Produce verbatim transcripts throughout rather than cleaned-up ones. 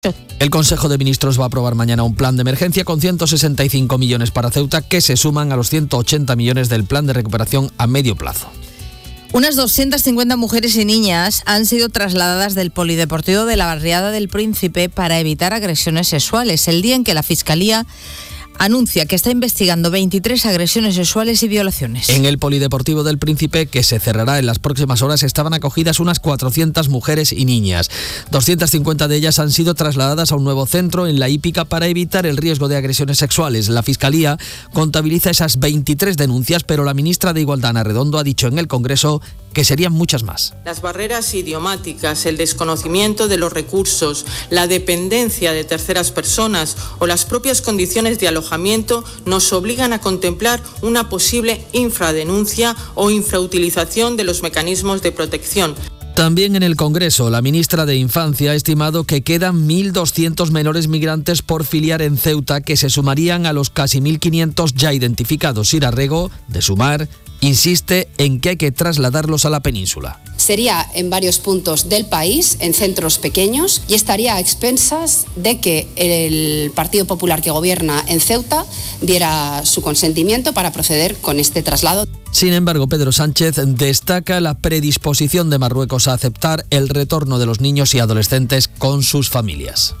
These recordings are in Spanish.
El Consejo de Ministros va a aprobar mañana un plan de emergencia con ciento sesenta y cinco millones para Ceuta, que se suman a los ciento ochenta millones del plan de recuperación a medio plazo. Unas doscientas cincuenta mujeres y niñas han sido trasladadas del Polideportivo de la Barriada del Príncipe para evitar agresiones sexuales, el día en que la Fiscalía anuncia que está investigando veintitrés agresiones sexuales y violaciones. En el Polideportivo del Príncipe, que se cerrará en las próximas horas, estaban acogidas unas cuatrocientas mujeres y niñas. doscientas cincuenta de ellas han sido trasladadas a un nuevo centro en la hípica para evitar el riesgo de agresiones sexuales. La Fiscalía contabiliza esas veintitrés denuncias, pero la ministra de Igualdad, Ana Redondo, ha dicho en el Congreso que serían muchas más. Las barreras idiomáticas, el desconocimiento de los recursos, la dependencia de terceras personas o las propias condiciones de alojamiento nos obligan a contemplar una posible infradenuncia o infrautilización de los mecanismos de protección. También en el Congreso, la ministra de Infancia ha estimado que quedan mil doscientos menores migrantes por filiar en Ceuta, que se sumarían a los casi mil quinientos ya identificados. Sira Rego, de Sumar, insiste en que hay que trasladarlos a la península. Sería en varios puntos del país, en centros pequeños, y estaría a expensas de que el Partido Popular que gobierna en Ceuta diera su consentimiento para proceder con este traslado. Sin embargo, Pedro Sánchez destaca la predisposición de Marruecos a aceptar el retorno de los niños y adolescentes con sus familias.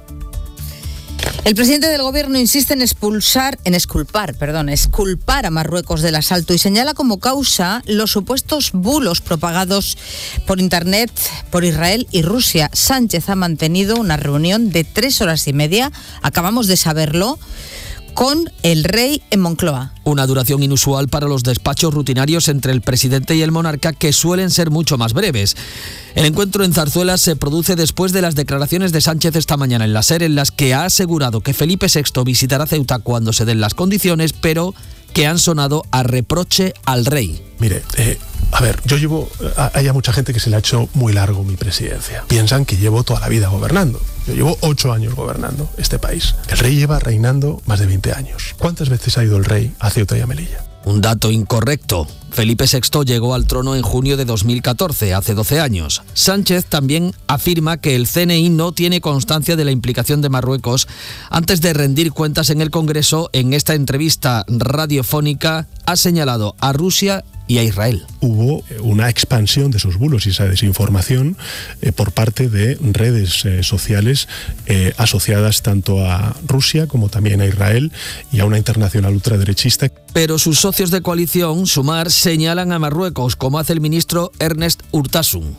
El presidente del gobierno insiste en expulsar, en exculpar, perdón, exculpar a Marruecos del asalto y señala como causa los supuestos bulos propagados por internet por Israel y Rusia. Sánchez ha mantenido una reunión de tres horas y media, acabamos de saberlo, con el rey en Moncloa. Una duración inusual para los despachos rutinarios entre el presidente y el monarca, que suelen ser mucho más breves. El encuentro en Zarzuela se produce después de las declaraciones de Sánchez esta mañana en la SER, en las que ha asegurado que Felipe sexto visitará Ceuta cuando se den las condiciones, pero que han sonado a reproche al rey. Mire, eh, a ver, yo llevo... Hay mucha gente que se le ha hecho muy largo mi presidencia. Piensan que llevo toda la vida gobernando. Yo llevo ocho años gobernando este país. El rey lleva reinando más de veinte años. ¿Cuántas veces ha ido el rey a Ceuta y a Melilla? Un dato incorrecto. Felipe sexto llegó al trono en junio de dos mil catorce, hace doce años. Sánchez también afirma que el C N I no tiene constancia de la implicación de Marruecos antes de rendir cuentas en el Congreso. En esta entrevista radiofónica ha señalado a Rusia y a Israel. Hubo una expansión de esos bulos y esa desinformación eh, por parte de redes eh, sociales eh, asociadas tanto a Rusia como también a Israel y a una internacional ultraderechista. Pero sus socios de coalición, Sumar, señalan a Marruecos, como hace el ministro Ernest Urtasun.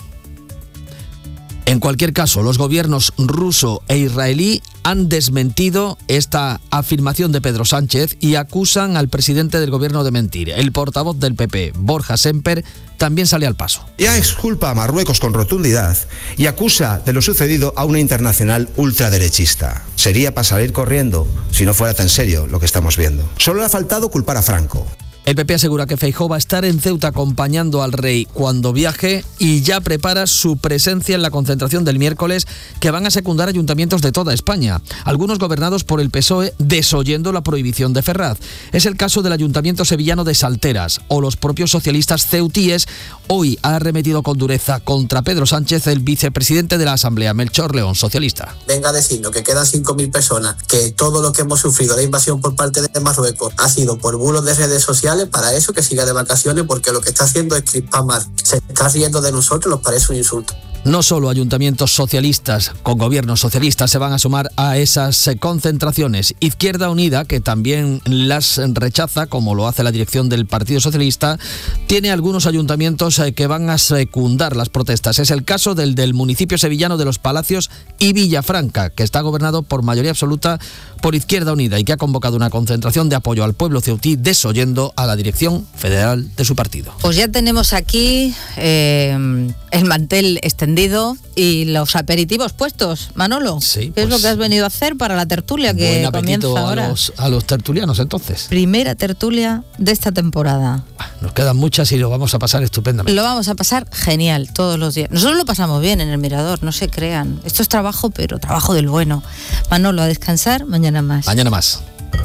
En cualquier caso, los gobiernos ruso e israelí han desmentido esta afirmación de Pedro Sánchez y acusan al presidente del gobierno de mentir. El portavoz del P P, Borja Semper, también sale al paso. Ya exculpa a Marruecos con rotundidad y acusa de lo sucedido a una internacional ultraderechista. Sería para salir corriendo si no fuera tan serio lo que estamos viendo. Solo le ha faltado culpar a Franco. El P P asegura que Feijóo va a estar en Ceuta acompañando al rey cuando viaje y ya prepara su presencia en la concentración del miércoles, que van a secundar ayuntamientos de toda España, algunos gobernados por el P S O E, desoyendo la prohibición de Ferraz. Es el caso del ayuntamiento sevillano de Salteras o los propios socialistas ceutíes. Hoy ha arremetido con dureza contra Pedro Sánchez el vicepresidente de la Asamblea, Melchor León, socialista. Venga a decirnos que quedan cinco mil personas, que todo lo que hemos sufrido, la invasión por parte de Marruecos, ha sido por bulos de redes sociales. Para eso que siga de vacaciones, porque lo que está haciendo es crispar más. Se está riendo de nosotros, nos parece un insulto. No solo ayuntamientos socialistas con gobiernos socialistas se van a sumar a esas concentraciones. Izquierda Unida, que también las rechaza, como lo hace la dirección del Partido Socialista, tiene algunos ayuntamientos que van a secundar las protestas. Es el caso del del municipio sevillano de Los Palacios y Villafranca, que está gobernado por mayoría absoluta por Izquierda Unida y que ha convocado una concentración de apoyo al pueblo ceutí, desoyendo a la dirección federal de su partido. Pues ya tenemos aquí eh, el mantel extendido y los aperitivos puestos. Manolo, sí, ¿qué pues, es lo que has venido a hacer para la tertulia que comienza ahora? A los, a los tertulianos, entonces. Primera tertulia de esta temporada. Nos quedan muchas y lo vamos a pasar estupendamente. Lo vamos a pasar genial todos los días. Nosotros lo pasamos bien en el Mirador, no se crean. Esto es trabajo, pero trabajo del bueno. Manolo, a descansar, mañana más. Mañana más.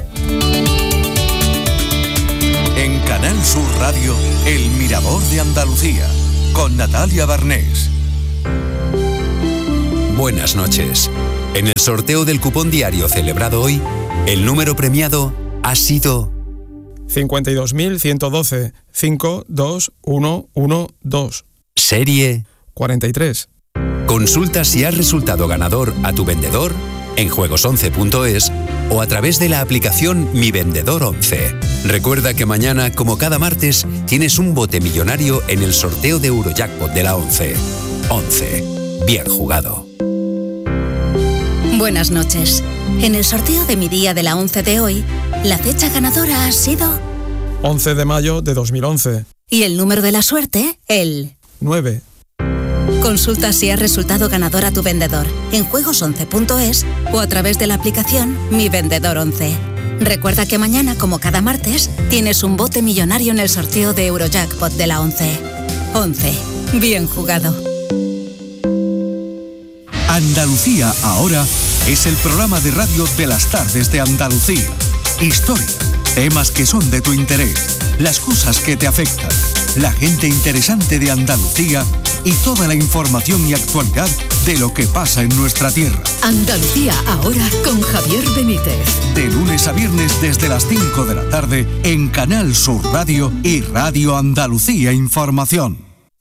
En Canal Sur Radio, El Mirador de Andalucía, con Natalia Barnés. Buenas noches. En el sorteo del cupón diario celebrado hoy, el número premiado ha sido cincuenta y dos mil ciento doce, cinco dos uno uno dos. Serie cuarenta y tres. Consulta si has resultado ganador a tu vendedor en juegos once punto es o a través de la aplicación Mi Vendedor once. Recuerda que mañana, como cada martes, tienes un bote millonario en el sorteo de Eurojackpot de la once. once. Bien jugado. Buenas noches. En el sorteo de mi día de la once de hoy, la fecha ganadora ha sido once de mayo de dos mil once. Y el número de la suerte, el nueve. Consulta si has resultado ganador a tu vendedor en juegos once punto es o a través de la aplicación Mi Vendedor once. Recuerda que mañana, como cada martes, tienes un bote millonario en el sorteo de Eurojackpot de la once. once. Bien jugado. Andalucía ahora es el programa de radio de las tardes de Andalucía. Historia, temas que son de tu interés, las cosas que te afectan, la gente interesante de Andalucía y toda la información y actualidad de lo que pasa en nuestra tierra. Andalucía ahora con Javier Benítez. De lunes a viernes desde las cinco de la tarde en Canal Sur Radio y Radio Andalucía Información.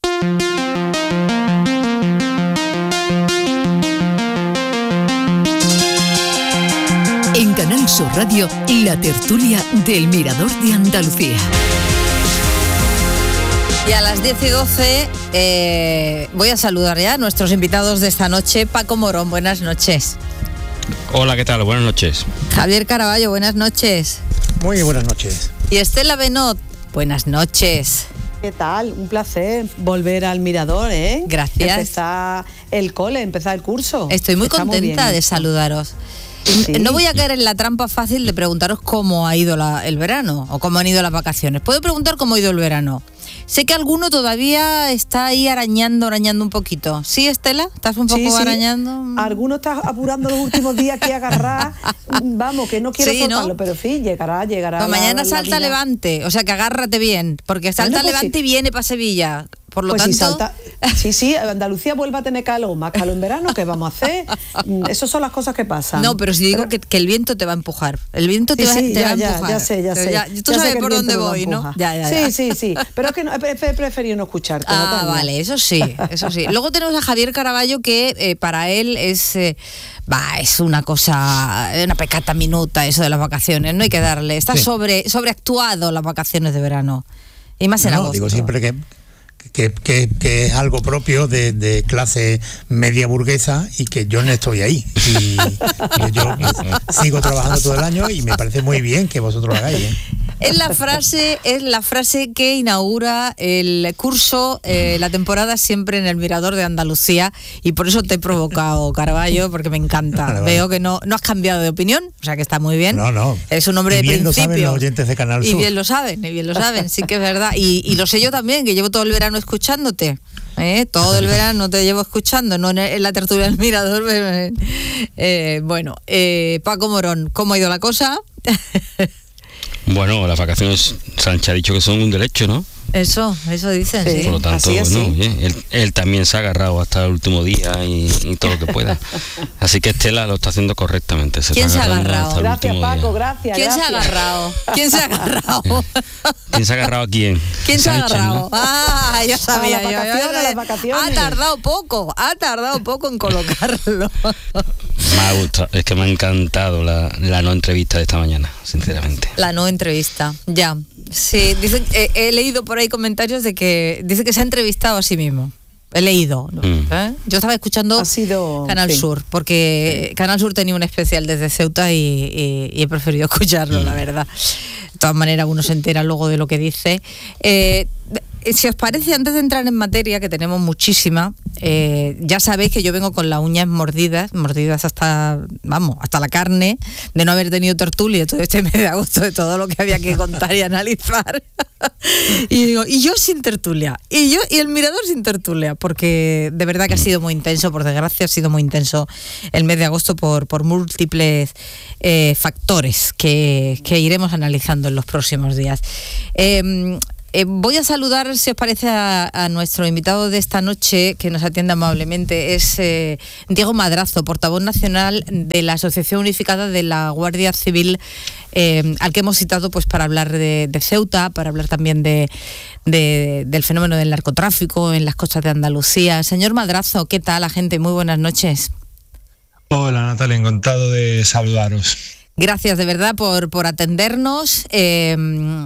En Canal Sur Radio, la tertulia del Mirador de Andalucía. Y a las diez y doce eh, voy a saludar ya a nuestros invitados de esta noche. Paco Morón, buenas noches. Hola, ¿qué tal? Buenas noches. Javier Caraballo, buenas noches. Muy buenas noches. Y Estela Benot, buenas noches. ¿Qué tal? Un placer volver al Mirador, ¿eh? Gracias. Empezar el cole, empezar el curso. Estoy muy Está contenta muy de saludaros. Sí. No voy a caer en la trampa fácil de preguntaros cómo ha ido la, el verano o cómo han ido las vacaciones. Puedo preguntar cómo ha ido el verano. Sé que alguno todavía está ahí arañando, arañando un poquito. ¿Sí, Estela? ¿Estás un poco sí, sí. arañando? Alguno está apurando los últimos días que agarrar. Vamos, que no quiero sí, soltarlo, ¿no? pero sí, llegará, llegará. Pues la, mañana la salta vida. Levante, o sea que agárrate bien, porque salta Bueno, pues Levante sí. y viene para Sevilla. Por lo Pues tanto... si salta, sí, sí, Andalucía vuelve a tener calor, más calor en verano, ¿qué vamos a hacer? Esas son las cosas que pasan. No, pero si digo que, que el viento te va a empujar. El viento te, Sí, va, sí, te ya, va a ya, empujar. ya sé, ya Pero sé. ya- tú Ya sé sabes que el por dónde viento me voy, ¿no? empuja. Ya, ya, sí, ya. sí, sí. Pero es que no, he he preferido no escucharte. Ah, Natalia. vale, eso sí, eso sí. Luego tenemos a Javier Caraballo que eh, para él es... Eh, Va, es una cosa, una pecata minuta eso de las vacaciones, no hay que darle. Está Sí. sobre sobreactuado las vacaciones de verano. Y más en No, agosto. digo siempre que, que, que, que es algo propio de, de clase media burguesa y que yo no estoy ahí. Y yo, yo sigo trabajando todo el año y me parece muy bien que vosotros lo hagáis, ¿eh? Es la frase, es la frase que inaugura el curso, eh, la temporada siempre en el Mirador de Andalucía, y por eso te he provocado, Caraballo, porque me encanta. Vale, vale. Veo que no, no has cambiado de opinión, o sea que está muy bien. No, no. Es un hombre Y de bien lo saben principio. los oyentes de Canal Y Sur. bien lo saben, y bien lo saben, sí que es verdad. Y, y lo sé yo también, que llevo todo el verano escuchándote. ¿eh? Todo el verano te llevo escuchando, no en, en la tertulia del Mirador. Pero, eh, bueno, eh, Paco Morón, ¿cómo ha ido la cosa? Bueno, las vacaciones, Sánchez ha dicho que son un derecho, ¿no? Eso, eso dicen, sí. Por lo tanto, así, así. bueno, bien, él, él también se ha agarrado hasta el último día y, y todo lo que pueda. Así que Estela lo está haciendo correctamente. Se ¿Quién está se ha agarrando agarrado? hasta el Gracias, último Paco, día. gracias. ¿Quién se ha gracias. agarrado? ¿Quién se ha agarrado? ¿Quién se ha agarrado a quién? ¿Quién se ha Sánchez, agarrado? ¿no? Ah, ya sabía A las yo. vacaciones, a las vacaciones. Ha tardado poco, ha tardado poco en colocarlo. Me ha gustado, es que me ha encantado la, la no entrevista de esta mañana, sinceramente. La no entrevista, ya. Sí, dicen, eh, he leído por ahí comentarios de que dice que se ha entrevistado a sí mismo. He leído. ¿no? Mm. ¿Eh? Yo estaba escuchando Ha sido, Canal sí. Sur, porque Canal Sur tenía un especial desde Ceuta y, y- y he preferido escucharlo, Mm. la verdad. De todas maneras, uno se entera luego de lo que dice. Eh, si os parece, antes de entrar en materia, que tenemos muchísima, eh, ya sabéis que yo vengo con las uñas mordidas, mordidas hasta, vamos, hasta la carne, de no haber tenido tertulia todo este mes de agosto, de todo lo que había que contar y analizar. Y digo, y yo sin tertulia, y yo y el Mirador sin tertulia, porque de verdad que ha sido muy intenso, por desgracia ha sido muy intenso el mes de agosto por, por múltiples eh, factores que, que iremos analizando en los próximos días. Eh, Eh, voy a saludar, si os parece, a, a nuestro invitado de esta noche, que nos atiende amablemente. Es eh, Diego Madrazo, portavoz nacional de la Asociación Unificada de la Guardia Civil, eh, al que hemos citado pues para hablar de, de Ceuta, para hablar también de, de, del fenómeno del narcotráfico en las costas de Andalucía. Señor Madrazo, ¿qué tal, gente? Muy buenas noches. Hola, Natalia, encantado de saludaros. Gracias de verdad por, por atendernos. Eh,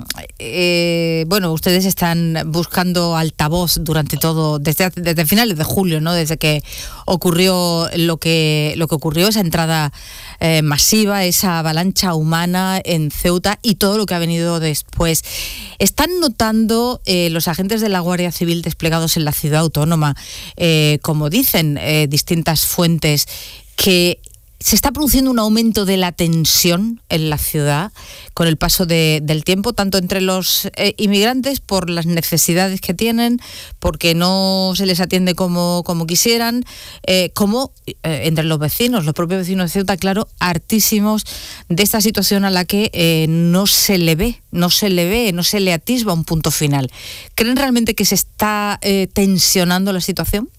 eh, bueno, ustedes están buscando altavoz durante todo, desde, desde finales de julio, ¿no? Desde que ocurrió lo que, lo que ocurrió, esa entrada eh, masiva, esa avalancha humana en Ceuta y todo lo que ha venido después. ¿Están notando eh, los agentes de la Guardia Civil desplegados en la ciudad autónoma, eh, como dicen eh, distintas fuentes, que se está produciendo un aumento de la tensión en la ciudad con el paso de, del tiempo, tanto entre los eh, inmigrantes por las necesidades que tienen, porque no se les atiende como, como quisieran, eh, como eh, entre los vecinos, los propios vecinos de Ceuta, claro, hartísimos de esta situación a la que eh, no se le ve, no se le ve, no se le atisba un punto final. ¿Creen realmente que se está eh, tensionando la situación?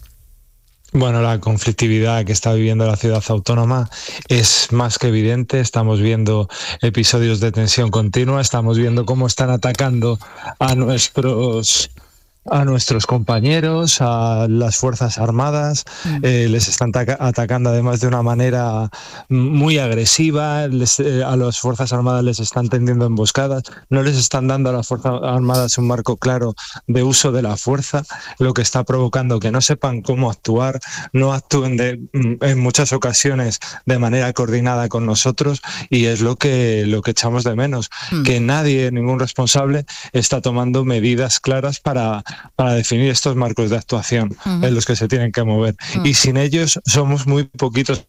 Bueno, la conflictividad que está viviendo la ciudad autónoma es más que evidente. Estamos viendo episodios de tensión continua, estamos viendo cómo están atacando a nuestros a nuestros compañeros, a las Fuerzas Armadas, mm. eh, les están taca- atacando además de una manera muy agresiva, les, eh, a las Fuerzas Armadas les están tendiendo emboscadas, no les están dando a las Fuerzas Armadas un marco claro de uso de la fuerza, lo que está provocando que no sepan cómo actuar, no actúen de, en muchas ocasiones de manera coordinada con nosotros, y es lo que, lo que echamos de menos, mm. que nadie, ningún responsable, está tomando medidas claras para para definir estos marcos de actuación uh-huh. en los que se tienen que mover. Uh-huh. Y sin ellos somos muy poquitos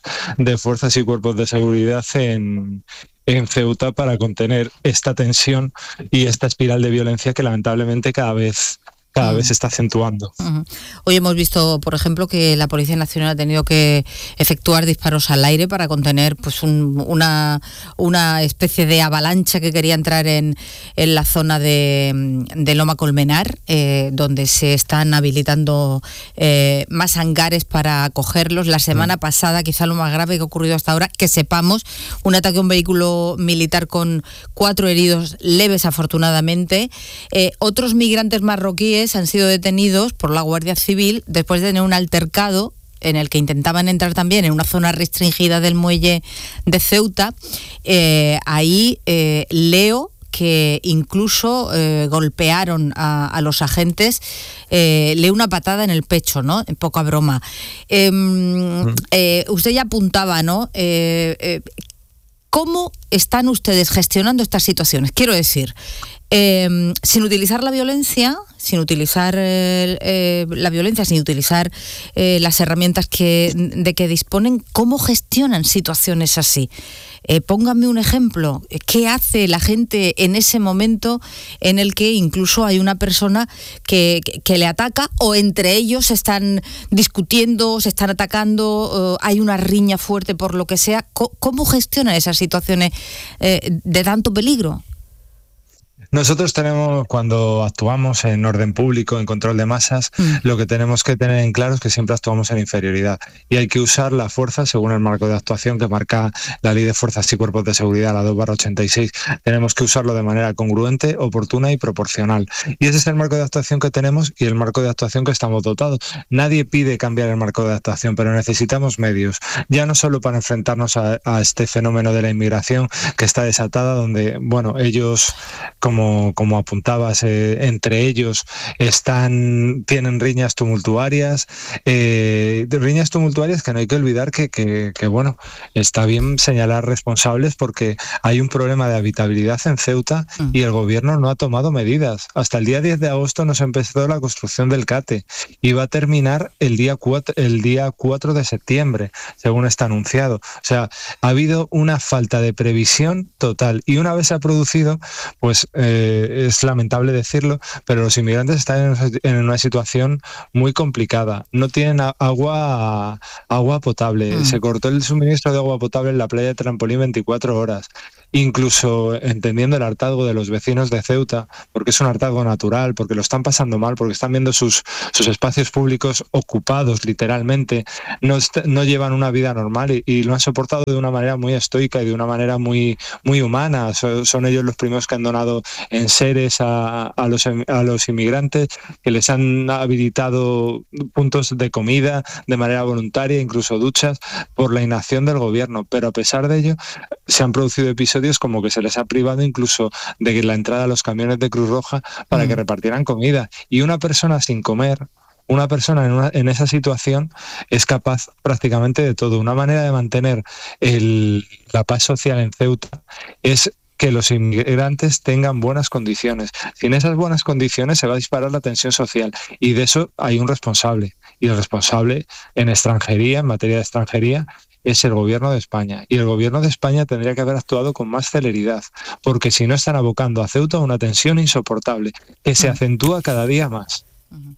de fuerzas y cuerpos de seguridad en, en Ceuta para contener esta tensión y esta espiral de violencia que lamentablemente cada vez... cada vez se está acentuando. Uh-huh. Hoy hemos visto, por ejemplo, que la Policía Nacional ha tenido que efectuar disparos al aire para contener pues un, una, una especie de avalancha que quería entrar en, en la zona de, de Loma Colmenar, eh, donde se están habilitando eh, más hangares para acogerlos. La semana uh-huh. pasada, quizá lo más grave que ha ocurrido hasta ahora, que sepamos, un ataque a un vehículo militar con cuatro heridos leves, afortunadamente. Eh, otros migrantes marroquíes han sido detenidos por la Guardia Civil después de tener un altercado en el que intentaban entrar también en una zona restringida del muelle de Ceuta. Eh, ahí eh, leo que incluso eh, golpearon a, a los agentes, eh, leo una patada en el pecho, ¿no? En poca broma. Eh, mm. eh, usted ya apuntaba, ¿no? Eh, eh, ¿Cómo están ustedes gestionando estas situaciones? Quiero decir, eh, sin utilizar la violencia, sin utilizar eh, eh, la violencia, sin utilizar eh, las herramientas que, de que disponen, ¿cómo gestionan situaciones así? Eh, pónganme un ejemplo. ¿Qué hace la gente en ese momento en el que incluso hay una persona que, que, que le ataca, o entre ellos se están discutiendo, se están atacando, hay una riña fuerte por lo que sea? ¿Cómo gestionan esas situaciones eh, de tanto peligro? Nosotros tenemos, cuando actuamos en orden público, en control de masas, mm. lo que tenemos que tener en claro es que siempre actuamos en inferioridad y hay que usar la fuerza según el marco de actuación que marca la Ley de Fuerzas y Cuerpos de Seguridad, la dos barra ochenta y seis. Tenemos que usarlo de manera congruente, oportuna y proporcional. Y ese es el marco de actuación que tenemos y el marco de actuación que estamos dotados. Nadie pide cambiar el marco de actuación, pero necesitamos medios, ya no solo para enfrentarnos a, a este fenómeno de la inmigración que está desatada, donde, bueno, ellos, como Como, como apuntabas, eh, entre ellos están tienen riñas tumultuarias, eh, riñas tumultuarias que no hay que olvidar que, que, que, bueno, está bien señalar responsables porque hay un problema de habitabilidad en Ceuta mm. y el gobierno no ha tomado medidas. Hasta el día diez de agosto no se empezó la construcción del CATE y va a terminar el día cuatro, el día cuatro de septiembre, según está anunciado. O sea, ha habido una falta de previsión total y una vez se ha producido, pues Eh, es lamentable decirlo, pero los inmigrantes están en una situación muy complicada. No tienen agua agua potable. Mm. Se cortó el suministro de agua potable en la playa de Trampolín veinticuatro horas. incluso entendiendo el hartazgo de los vecinos de Ceuta, porque es un hartazgo natural, porque lo están pasando mal, porque están viendo sus, sus espacios públicos ocupados literalmente, no, no llevan una vida normal y, y lo han soportado de una manera muy estoica y de una manera muy, muy humana. Son, son ellos los primeros que han donado enseres a, a, los, a los inmigrantes, que les han habilitado puntos de comida de manera voluntaria, incluso duchas, por la inacción del gobierno. Pero a pesar de ello, se han producido episodios como que se les ha privado incluso de la entrada a los camiones de Cruz Roja para mm. que repartieran comida. Y una persona sin comer, una persona en, una, en esa situación es capaz prácticamente de todo. Una manera de mantener el, la paz social en Ceuta es que los inmigrantes tengan buenas condiciones. Sin esas buenas condiciones se va a disparar la tensión social y de eso hay un responsable. Y el responsable en extranjería, en materia de extranjería, es el gobierno de España. Y el gobierno de España tendría que haber actuado con más celeridad, porque si no están abocando a Ceuta a una tensión insoportable que se acentúa cada día más.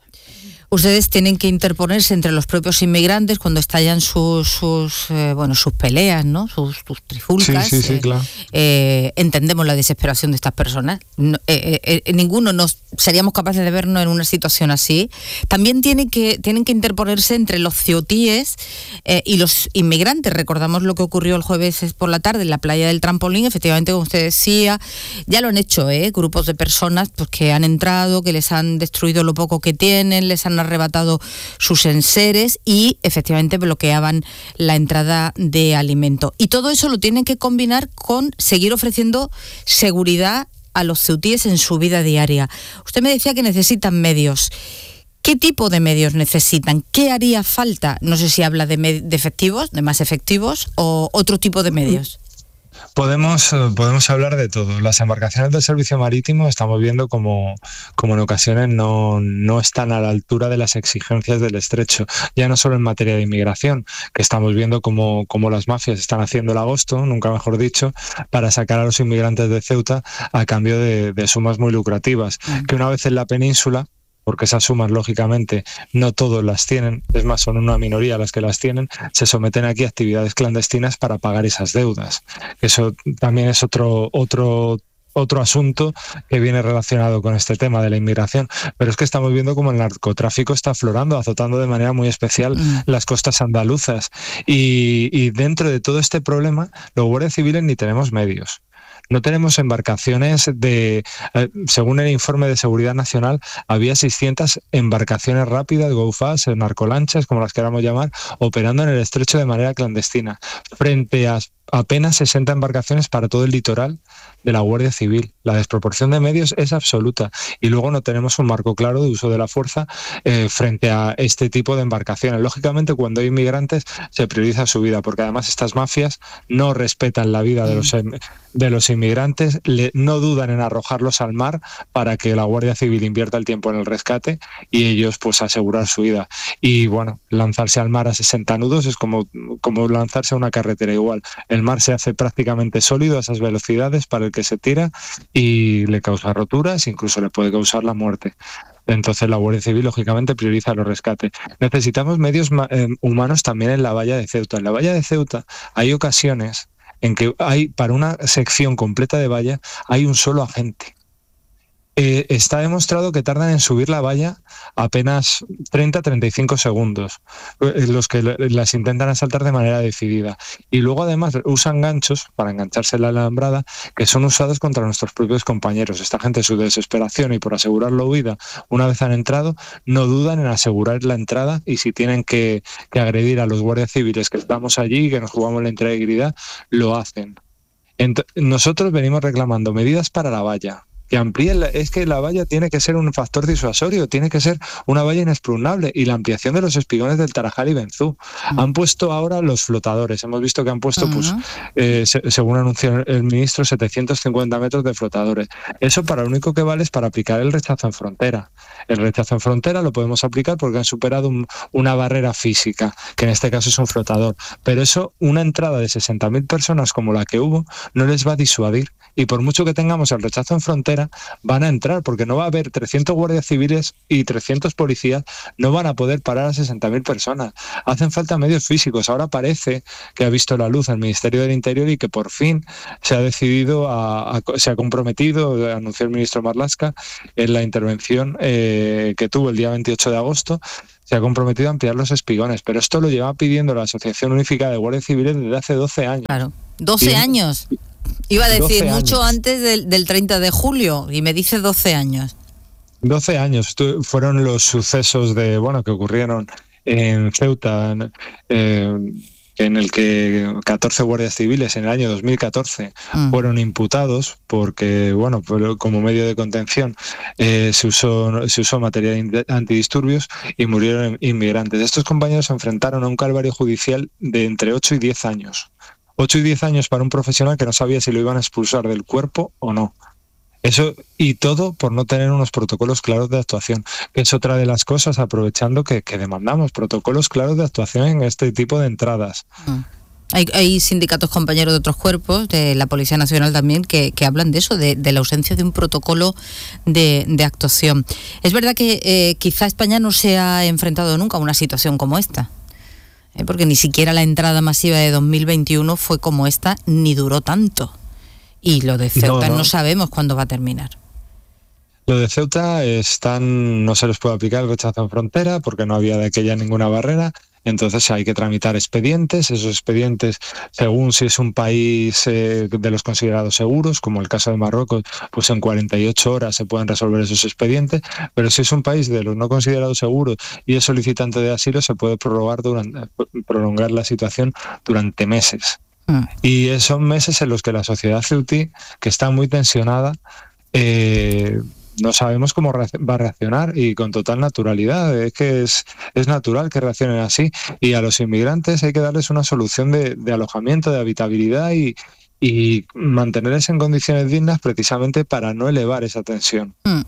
Ustedes tienen que interponerse entre los propios inmigrantes cuando estallan sus, sus eh, bueno, sus peleas, ¿no? Sus, sus trifulcas. Sí, sí, sí, eh, claro. Eh, entendemos la desesperación de estas personas. No, eh, eh, ninguno nos seríamos capaces de vernos en una situación así. También tienen que, tienen que interponerse entre los ceutíes eh, y los inmigrantes. Recordamos lo que ocurrió el jueves por la tarde en la playa del Trampolín. Efectivamente, como usted decía, ya lo han hecho, ¿eh? Grupos de personas pues, que han entrado, que les han destruido lo poco que tienen, les han arrebatado sus enseres y efectivamente bloqueaban la entrada de alimento. Y todo eso lo tienen que combinar con seguir ofreciendo seguridad a los ceutíes en su vida diaria. Usted me decía que necesitan medios. ¿Qué tipo de medios necesitan? ¿Qué haría falta? No sé si habla de, med- de efectivos, de más efectivos o otro tipo de medios. Podemos, podemos hablar de todo. Las embarcaciones del servicio marítimo estamos viendo como, como en ocasiones no, no están a la altura de las exigencias del estrecho, ya no solo en materia de inmigración, que estamos viendo como, como las mafias están haciendo el agosto, nunca mejor dicho, para sacar a los inmigrantes de Ceuta a cambio de, de sumas muy lucrativas, mm. que una vez en la península, porque esas sumas, lógicamente, no todos las tienen, es más, son una minoría las que las tienen, se someten aquí a actividades clandestinas para pagar esas deudas. Eso también es otro, otro, otro asunto que viene relacionado con este tema de la inmigración, pero es que estamos viendo como el narcotráfico está aflorando, azotando de manera muy especial mm. las costas andaluzas. Y, y dentro de todo este problema, los guardias civiles ni tenemos medios. No tenemos embarcaciones de, eh, según el informe de Seguridad Nacional, había seiscientas embarcaciones rápidas, go fast, narcolanchas, como las queramos llamar, operando en el estrecho de manera clandestina, frente a apenas sesenta embarcaciones para todo el litoral de la Guardia Civil. La desproporción de medios es absoluta y luego no tenemos un marco claro de uso de la fuerza eh, frente a este tipo de embarcaciones. Lógicamente, cuando hay inmigrantes se prioriza su vida, porque además estas mafias no respetan la vida de los, de los inmigrantes, le, no dudan en arrojarlos al mar para que la Guardia Civil invierta el tiempo en el rescate y ellos pues asegurar su vida. Y bueno, lanzarse al mar a sesenta nudos es como, como lanzarse a una carretera igual. El mar se hace prácticamente sólido a esas velocidades para el que se tira y le causa roturas, incluso le puede causar la muerte. Entonces la Guardia Civil lógicamente prioriza los rescates. Necesitamos medios eh, humanos también en la valla de Ceuta. En la valla de Ceuta hay ocasiones en que hay, para una sección completa de valla, hay un solo agente. Eh, está demostrado que tardan en subir la valla apenas treinta a treinta y cinco segundos, eh, los que las intentan asaltar de manera decidida. Y luego además usan ganchos para engancharse en la alambrada que son usados contra nuestros propios compañeros. Esta gente, su desesperación y por asegurar la huida, una vez han entrado, no dudan en asegurar la entrada y si tienen que, que agredir a los guardias civiles que estamos allí y que nos jugamos la integridad, lo hacen. Ent- nosotros venimos reclamando medidas para la valla, que amplíen, la, es que la valla tiene que ser un factor disuasorio, tiene que ser una valla inexpugnable, y la ampliación de los espigones del Tarajal y Benzú. Uh-huh. Han puesto ahora los flotadores, hemos visto que han puesto, uh-huh. pues, eh, se, según anunció el ministro, setecientos cincuenta metros de flotadores. Eso para lo único que vale es para aplicar el rechazo en frontera. El rechazo en frontera lo podemos aplicar porque han superado un, una barrera física, que en este caso es un flotador. Pero eso, una entrada de sesenta mil personas como la que hubo, no les va a disuadir. Y por mucho que tengamos el rechazo en frontera, frontera, van a entrar, porque no va a haber trescientos guardias civiles y trescientos policías, no van a poder parar a sesenta mil personas. Hacen falta medios físicos. Ahora parece que ha visto la luz el Ministerio del Interior y que por fin se ha decidido, a, a, se ha comprometido, anunció el ministro Marlaska en la intervención eh, que tuvo el día veintiocho de agosto, se ha comprometido a ampliar los espigones, pero esto lo lleva pidiendo la Asociación Unificada de Guardias Civiles desde hace doce años. Claro, doce años. Iba a decir mucho antes del, del treinta de julio y me dice doce años. doce años fueron los sucesos de bueno que ocurrieron en Ceuta, eh, en el que catorce guardias civiles en el año dos mil catorce mm. fueron imputados porque, bueno, como medio de contención eh, se usó se usó material antidisturbios y murieron inmigrantes. Estos compañeros se enfrentaron a un calvario judicial de entre ocho y diez años. ocho y diez años para un profesional que no sabía si lo iban a expulsar del cuerpo o no. Eso, y todo por no tener unos protocolos claros de actuación, que es otra de las cosas, aprovechando que, que demandamos protocolos claros de actuación en este tipo de entradas. Mm. Hay, hay sindicatos compañeros de otros cuerpos, de la Policía Nacional también, que, que hablan de eso, de, de la ausencia de un protocolo de, de actuación. Es verdad que eh, quizá España no se ha enfrentado nunca a una situación como esta, eh, porque ni siquiera la entrada masiva de dos mil veintiuno fue como esta, ni duró tanto. Y lo de Ceuta no, no. no sabemos cuándo va a terminar. Lo de Ceuta están, no se les puede aplicar el rechazo en frontera porque no había de aquella ninguna barrera. Entonces hay que tramitar expedientes, esos expedientes, según si es un país eh, de los considerados seguros, como el caso de Marruecos, pues en cuarenta y ocho horas se pueden resolver esos expedientes, pero si es un país de los no considerados seguros y es solicitante de asilo, se puede prorrogar durante, prolongar la situación durante meses. Mm. Y son meses en los que la sociedad ceutí, que está muy tensionada, eh, no sabemos cómo va a reaccionar y con total naturalidad. Es que es, es natural que reaccionen así y a los inmigrantes hay que darles una solución de, de alojamiento, de habitabilidad y, y mantenerles en condiciones dignas precisamente para no elevar esa tensión. Mm.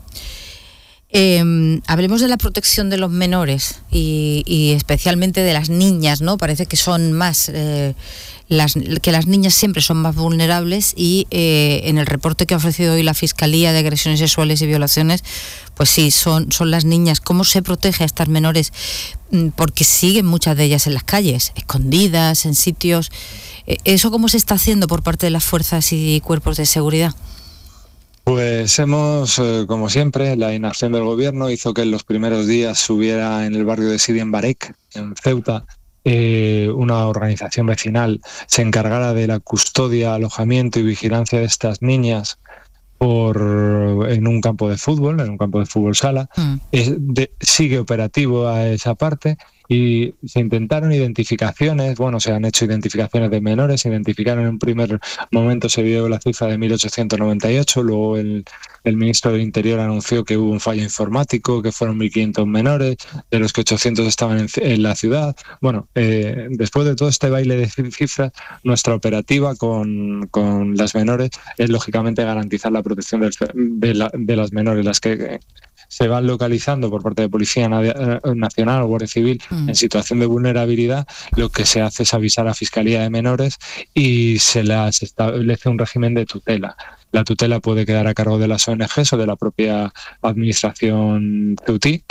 Eh, hablemos de la protección de los menores y, y especialmente de las niñas, ¿no? Parece que son más, eh, las, que las niñas siempre son más vulnerables y eh, en el reporte que ha ofrecido hoy la Fiscalía de Agresiones Sexuales y Violaciones, pues sí, son, son las niñas. ¿Cómo se protege a estas menores? Porque siguen muchas de ellas en las calles, escondidas, en sitios. ¿Eso cómo se está haciendo por parte de las fuerzas y cuerpos de seguridad? Pues hemos, eh, como siempre, la inacción del gobierno hizo que en los primeros días hubiera en el barrio de Sidi en Barek, en Ceuta, eh, una organización vecinal se encargara de la custodia, alojamiento y vigilancia de estas niñas por en un campo de fútbol, en un campo de fútbol sala. Mm. Es de, sigue operativo a esa parte. Y se intentaron identificaciones, bueno, se han hecho identificaciones de menores, se identificaron en un primer momento, se dio la cifra de mil ochocientos noventa y ocho, luego el, el ministro del Interior anunció que hubo un fallo informático, que fueron mil quinientos menores, de los que ochocientos estaban en, en la ciudad. Bueno, eh, después de todo este baile de cifras, nuestra operativa con, con las menores es lógicamente garantizar la protección de, de, la, de las menores, las que se van localizando por parte de Policía Nacional o Guardia Civil mm. en situación de vulnerabilidad. Lo que se hace es avisar a Fiscalía de Menores y se les establece un régimen de tutela. La tutela puede quedar a cargo de las O N Ges o de la propia administración ceutí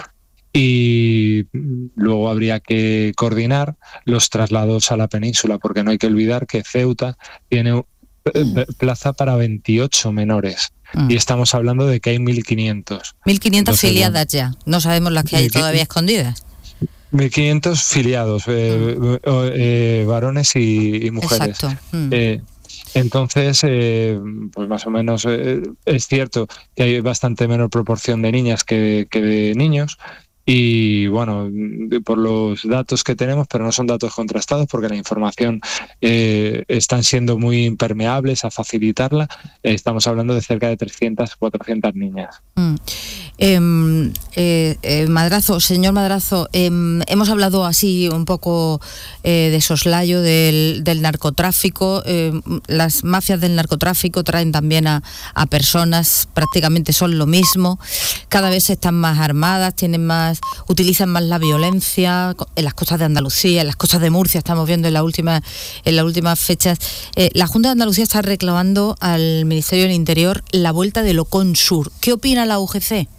y luego habría que coordinar los traslados a la península, porque no hay que olvidar que Ceuta tiene plaza para veintiocho menores. Mm. Y estamos hablando de que hay mil quinientos. mil quinientos Entonces, filiadas ya. No sabemos las que hay todavía escondidas. mil quinientos filiados, eh, mm. eh, varones y, y mujeres. Exacto. Mm. Eh, entonces, eh, pues más o menos eh, es cierto que hay bastante menor proporción de niñas que, que de niños. Y bueno, por los datos que tenemos, pero no son datos contrastados porque la información eh, están siendo muy impermeables a facilitarla, eh, estamos hablando de cerca de trescientas, cuatrocientas niñas. Mm. Eh, eh, eh, Madrazo, señor Madrazo, eh, hemos hablado así un poco eh, de soslayo del, del narcotráfico. Eh, las mafias del narcotráfico traen también a, a personas, prácticamente son lo mismo. Cada vez están más armadas, tienen más, utilizan más la violencia. En las costas de Andalucía, en las costas de Murcia, estamos viendo en, la última, en las últimas fechas. Eh, la Junta de Andalucía está reclamando al Ministerio del Interior la vuelta del Oconsur. ¿Qué opina la U G C?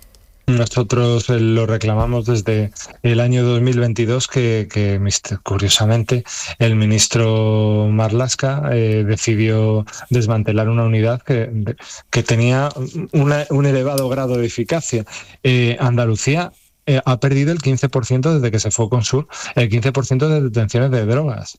Nosotros lo reclamamos desde el año dos mil veintidós, que, que curiosamente el ministro Marlaska eh, decidió desmantelar una unidad que, que tenía una, un elevado grado de eficacia. Eh, Andalucía eh, ha perdido el quince por ciento desde que se fue con Sur, el quince por ciento de detenciones de drogas.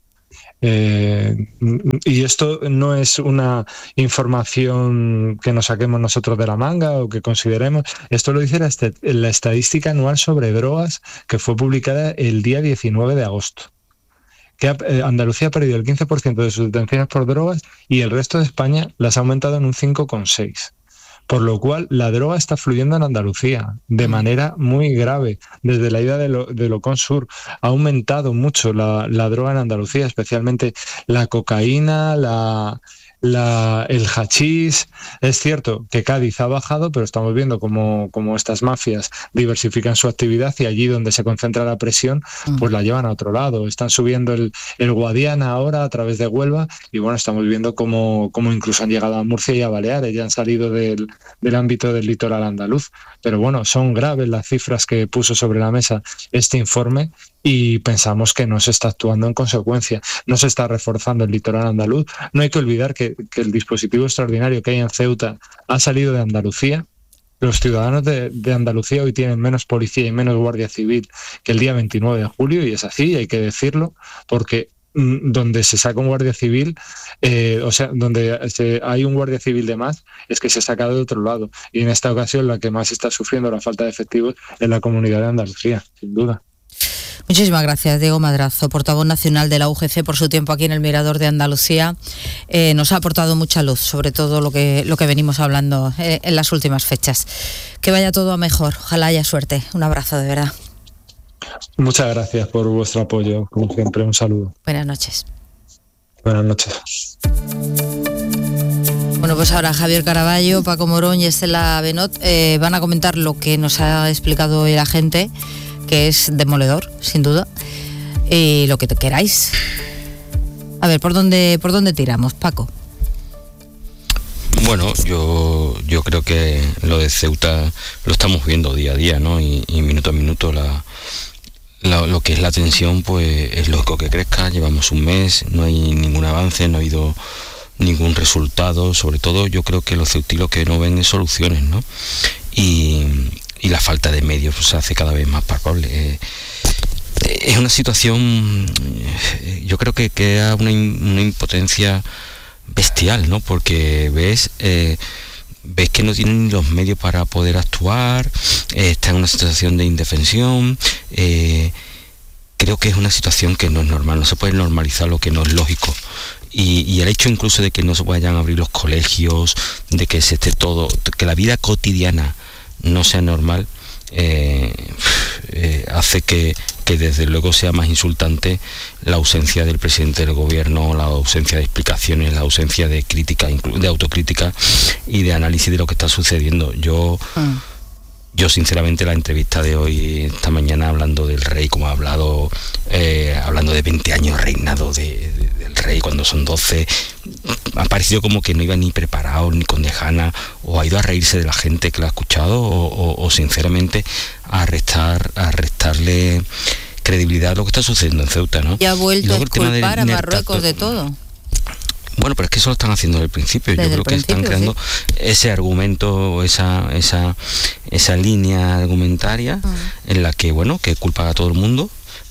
Eh, y esto no es una información que nos saquemos nosotros de la manga o que consideremos, esto lo dice la, est- la estadística anual sobre drogas que fue publicada el día diecinueve de agosto. Que ha, eh, Andalucía ha perdido el quince por ciento de sus detenciones por drogas y el resto de España las ha aumentado en un cinco coma seis por ciento. Por lo cual, la droga está fluyendo en Andalucía de manera muy grave. Desde la ida de, lo, de Loconsur ha aumentado mucho la, la droga en Andalucía, especialmente la cocaína, la, la, el hachís. Es cierto que Cádiz ha bajado, pero estamos viendo cómo, cómo estas mafias diversifican su actividad y allí donde se concentra la presión, pues la llevan a otro lado. Están subiendo el, el Guadiana ahora a través de Huelva y bueno, estamos viendo cómo, cómo incluso han llegado a Murcia y a Baleares, ya han salido del, del ámbito del litoral andaluz. Pero bueno, son graves las cifras que puso sobre la mesa este informe y pensamos que no se está actuando en consecuencia, no se está reforzando el litoral andaluz. No hay que olvidar que, que el dispositivo extraordinario que hay en Ceuta ha salido de Andalucía. Los ciudadanos de, de Andalucía hoy tienen menos policía y menos guardia civil que el día veintinueve de julio, y es así, hay que decirlo, porque mmm, donde se saca un guardia civil, eh, o sea, donde se, hay un guardia civil de más, es que se ha sacado de otro lado. Y en esta ocasión la que más está sufriendo la falta de efectivos es la comunidad de Andalucía, sin duda. Muchísimas gracias, Diego Madrazo, portavoz nacional de la U G C, por su tiempo aquí en el Mirador de Andalucía. Eh, nos ha aportado mucha luz sobre todo lo que, lo que venimos hablando eh, en las últimas fechas. Que vaya todo a mejor, ojalá haya suerte. Un abrazo, de verdad. Muchas gracias por vuestro apoyo, como siempre, un saludo. Buenas noches. Buenas noches. Bueno, pues ahora Javier Caraballo, Paco Morón y Estela Benot eh, van a comentar lo que nos ha explicado el agente, que es demoledor, sin duda, y lo que te queráis. A ver, ¿por dónde, por dónde tiramos, Paco? Bueno, yo yo creo que lo de Ceuta lo estamos viendo día a día, ¿no? Y, y minuto a minuto la, la, lo que es la tensión, pues es lógico que crezca. Llevamos un mes, no hay ningún avance, no ha habido ningún resultado. Sobre todo yo creo que los ceutilos que no ven soluciones, ¿no? Y, y la falta de medios pues, se hace cada vez más palpable. Eh, es una situación, yo creo que queda una, una impotencia bestial, ¿no? Porque ves eh, ves que no tienen ni los medios para poder actuar, eh, está en una situación de indefensión. Eh, creo que es una situación que no es normal, no se puede normalizar lo que no es lógico. Y, y el hecho incluso de que no se vayan a abrir los colegios, de que se esté todo, que la vida cotidiana no sea normal, eh, eh, hace que, que desde luego sea más insultante la ausencia del presidente del gobierno, la ausencia de explicaciones, la ausencia de crítica, de autocrítica y de análisis de lo que está sucediendo. Yo, mm. yo sinceramente la entrevista de hoy, esta mañana, hablando del rey, como ha hablado, eh, hablando de veinte años reinado de, de, del rey cuando son doce, ha parecido como que no iba ni preparado ni con dejana, o ha ido a reírse de la gente que lo ha escuchado, o, o, o sinceramente a restar, a restarle credibilidad a lo que está sucediendo en Ceuta, ¿no? Y ha vuelto a culpar a Marruecos de todo. Bueno, pero es que eso lo están haciendo desde el principio. Desde Yo creo que están creando sí. ese argumento, esa esa esa línea argumentaria uh-huh. en la que, bueno, que culpan a todo el mundo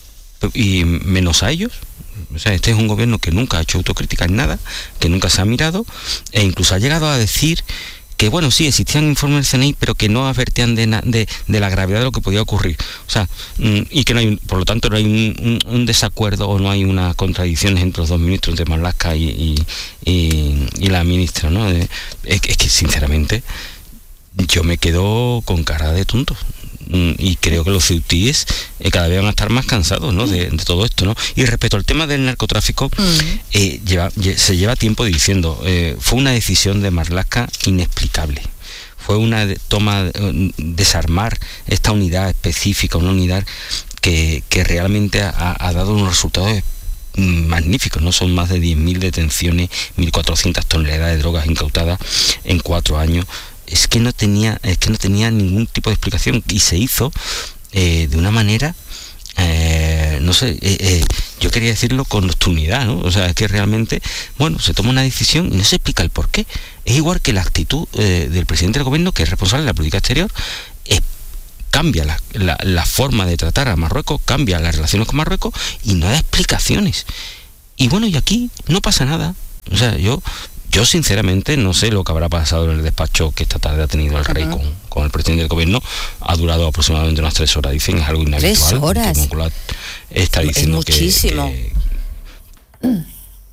y menos a ellos. O sea, este es un gobierno que nunca ha hecho autocrítica en nada, que nunca se ha mirado, e incluso ha llegado a decir que, bueno, sí, existían informes del C N I, pero que no advertían de, na, de, de la gravedad de lo que podía ocurrir. O sea, y que no hay, por lo tanto, no hay un, un, un desacuerdo o no hay unas contradicciones entre los dos ministros de Marlaska y, y, y, y la ministra, ¿no? Es, es que, sinceramente, yo me quedo con cara de tonto. Y creo que los ceutíes eh, cada vez van a estar más cansados, ¿no? de, de todo esto, ¿no? Y respecto al tema del narcotráfico, mm. eh, lleva, lle, se lleva tiempo diciendo, eh, fue una decisión de Marlaska inexplicable. Fue una de, toma, de, desarmar esta unidad específica, una unidad que, que realmente ha, ha dado unos resultados magníficos, ¿no? Son más de diez mil detenciones, mil cuatrocientas toneladas de drogas incautadas en cuatro años. Es que no tenía, es que no tenía ningún tipo de explicación y se hizo eh, de una manera, eh, no sé, eh, eh, yo quería decirlo con nocturnidad, ¿no? O sea, es que realmente, bueno, se toma una decisión y no se explica el por qué. Es igual que la actitud eh, del presidente del gobierno, que es responsable de la política exterior, es, cambia la, la, la forma de tratar a Marruecos, cambia las relaciones con Marruecos y no da explicaciones. Y bueno, y aquí no pasa nada. O sea, yo... Yo sinceramente no sé lo que habrá pasado en el despacho que esta tarde ha tenido el rey con, con el presidente del gobierno. Ha durado aproximadamente unas tres horas, dicen, es algo inhabitual. Tres horas. Está diciendo es muchísimo. Que, que...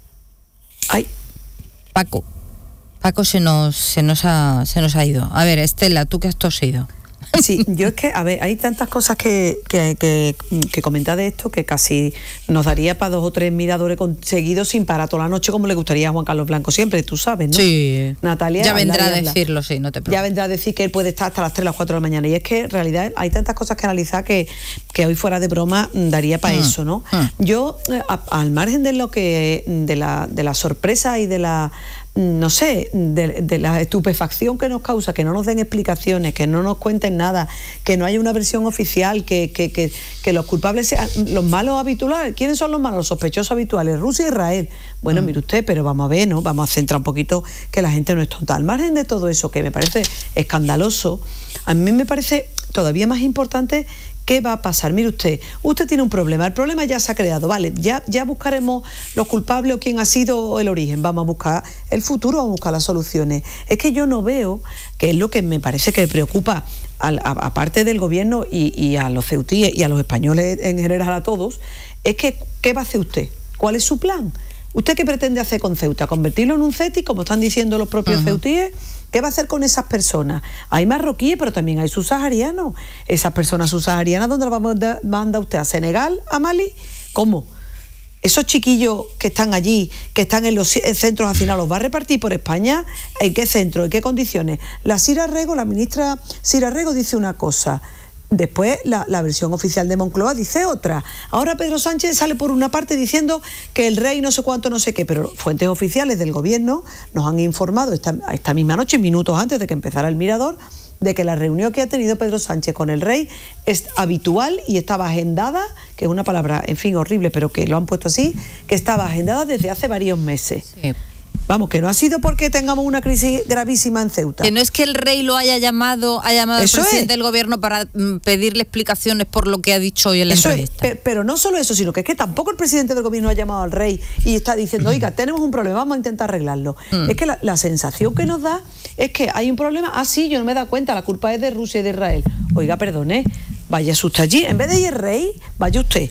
Ay, Paco. Paco se nos, se nos ha, se nos ha ido. A ver, Estela, ¿tú qué has tosido? Sí, yo es que, a ver, hay tantas cosas que, que, que, que comentar de esto que casi nos daría para dos o tres miradores seguidos sin parar toda la noche, como le gustaría a Juan Carlos Blanco siempre, tú sabes, ¿no? Sí. Natalia, ya vendrá a decirlo, sí, no te preocupes. Ya vendrá a decir que él puede estar hasta las tres, las cuatro de la mañana. Y es que en realidad hay tantas cosas que analizar que, que hoy fuera de broma daría para mm. eso, ¿no? Mm. Yo, a, al margen de lo que, de la, de la sorpresa y de la... no sé, de, de la estupefacción que nos causa, que no nos den explicaciones, que no nos cuenten nada, que no haya una versión oficial, que, que, que, que los culpables sean los malos habituales. ¿Quiénes son los malos? Los sospechosos habituales, Rusia e Israel. Bueno, mm. mire usted, pero vamos a ver, ¿no? Vamos a centrar un poquito que la gente no es tonta. Al margen de todo eso, que me parece escandaloso, a mí me parece todavía más importante. ¿Qué va a pasar? Mire usted, usted tiene un problema, el problema ya se ha creado, vale, ya, ya buscaremos los culpables o quién ha sido el origen, vamos a buscar el futuro, vamos a buscar las soluciones. Es que yo no veo, que es lo que me parece que preocupa, aparte del gobierno y, y a los ceutíes y a los españoles en general, a todos, es que, ¿qué va a hacer usted? ¿Cuál es su plan? ¿Usted qué pretende hacer con Ceuta? ¿Convertirlo en un CETI, como están diciendo los propios uh-huh. ceutíes? ¿Qué va a hacer con esas personas? Hay marroquíes, pero también hay subsaharianos. Esas personas subsaharianas, ¿dónde las va a mandar usted? ¿A Senegal? ¿A Mali? ¿Cómo? Esos chiquillos que están allí, que están en los centros hacinados, ¿los va a repartir por España? ¿En qué centro? ¿En qué condiciones? La Sira Rego, la ministra Sira Rego dice una cosa. Después la, la versión oficial de Moncloa dice otra. Ahora Pedro Sánchez sale por una parte diciendo que el rey no sé cuánto, no sé qué, pero fuentes oficiales del gobierno nos han informado esta, esta misma noche, minutos antes de que empezara el Mirador, de que la reunión que ha tenido Pedro Sánchez con el rey es habitual y estaba agendada, que es una palabra, en fin, horrible, pero que lo han puesto así, que estaba agendada desde hace varios meses. Sí. Vamos, que no ha sido porque tengamos una crisis gravísima en Ceuta. Que no es que el rey lo haya llamado, ha llamado al presidente es. del gobierno para mm, pedirle explicaciones por lo que ha dicho hoy en la eso entrevista. Es. Pero no solo eso, sino que es que tampoco el presidente del gobierno ha llamado al rey y está diciendo, oiga, tenemos un problema, vamos a intentar arreglarlo. Mm. Es que la, la sensación que nos da es que hay un problema, ah, sí, yo no me he dado cuenta, la culpa es de Rusia y de Israel. Oiga, perdone, vaya usted allí, en vez de ir el rey, vaya usted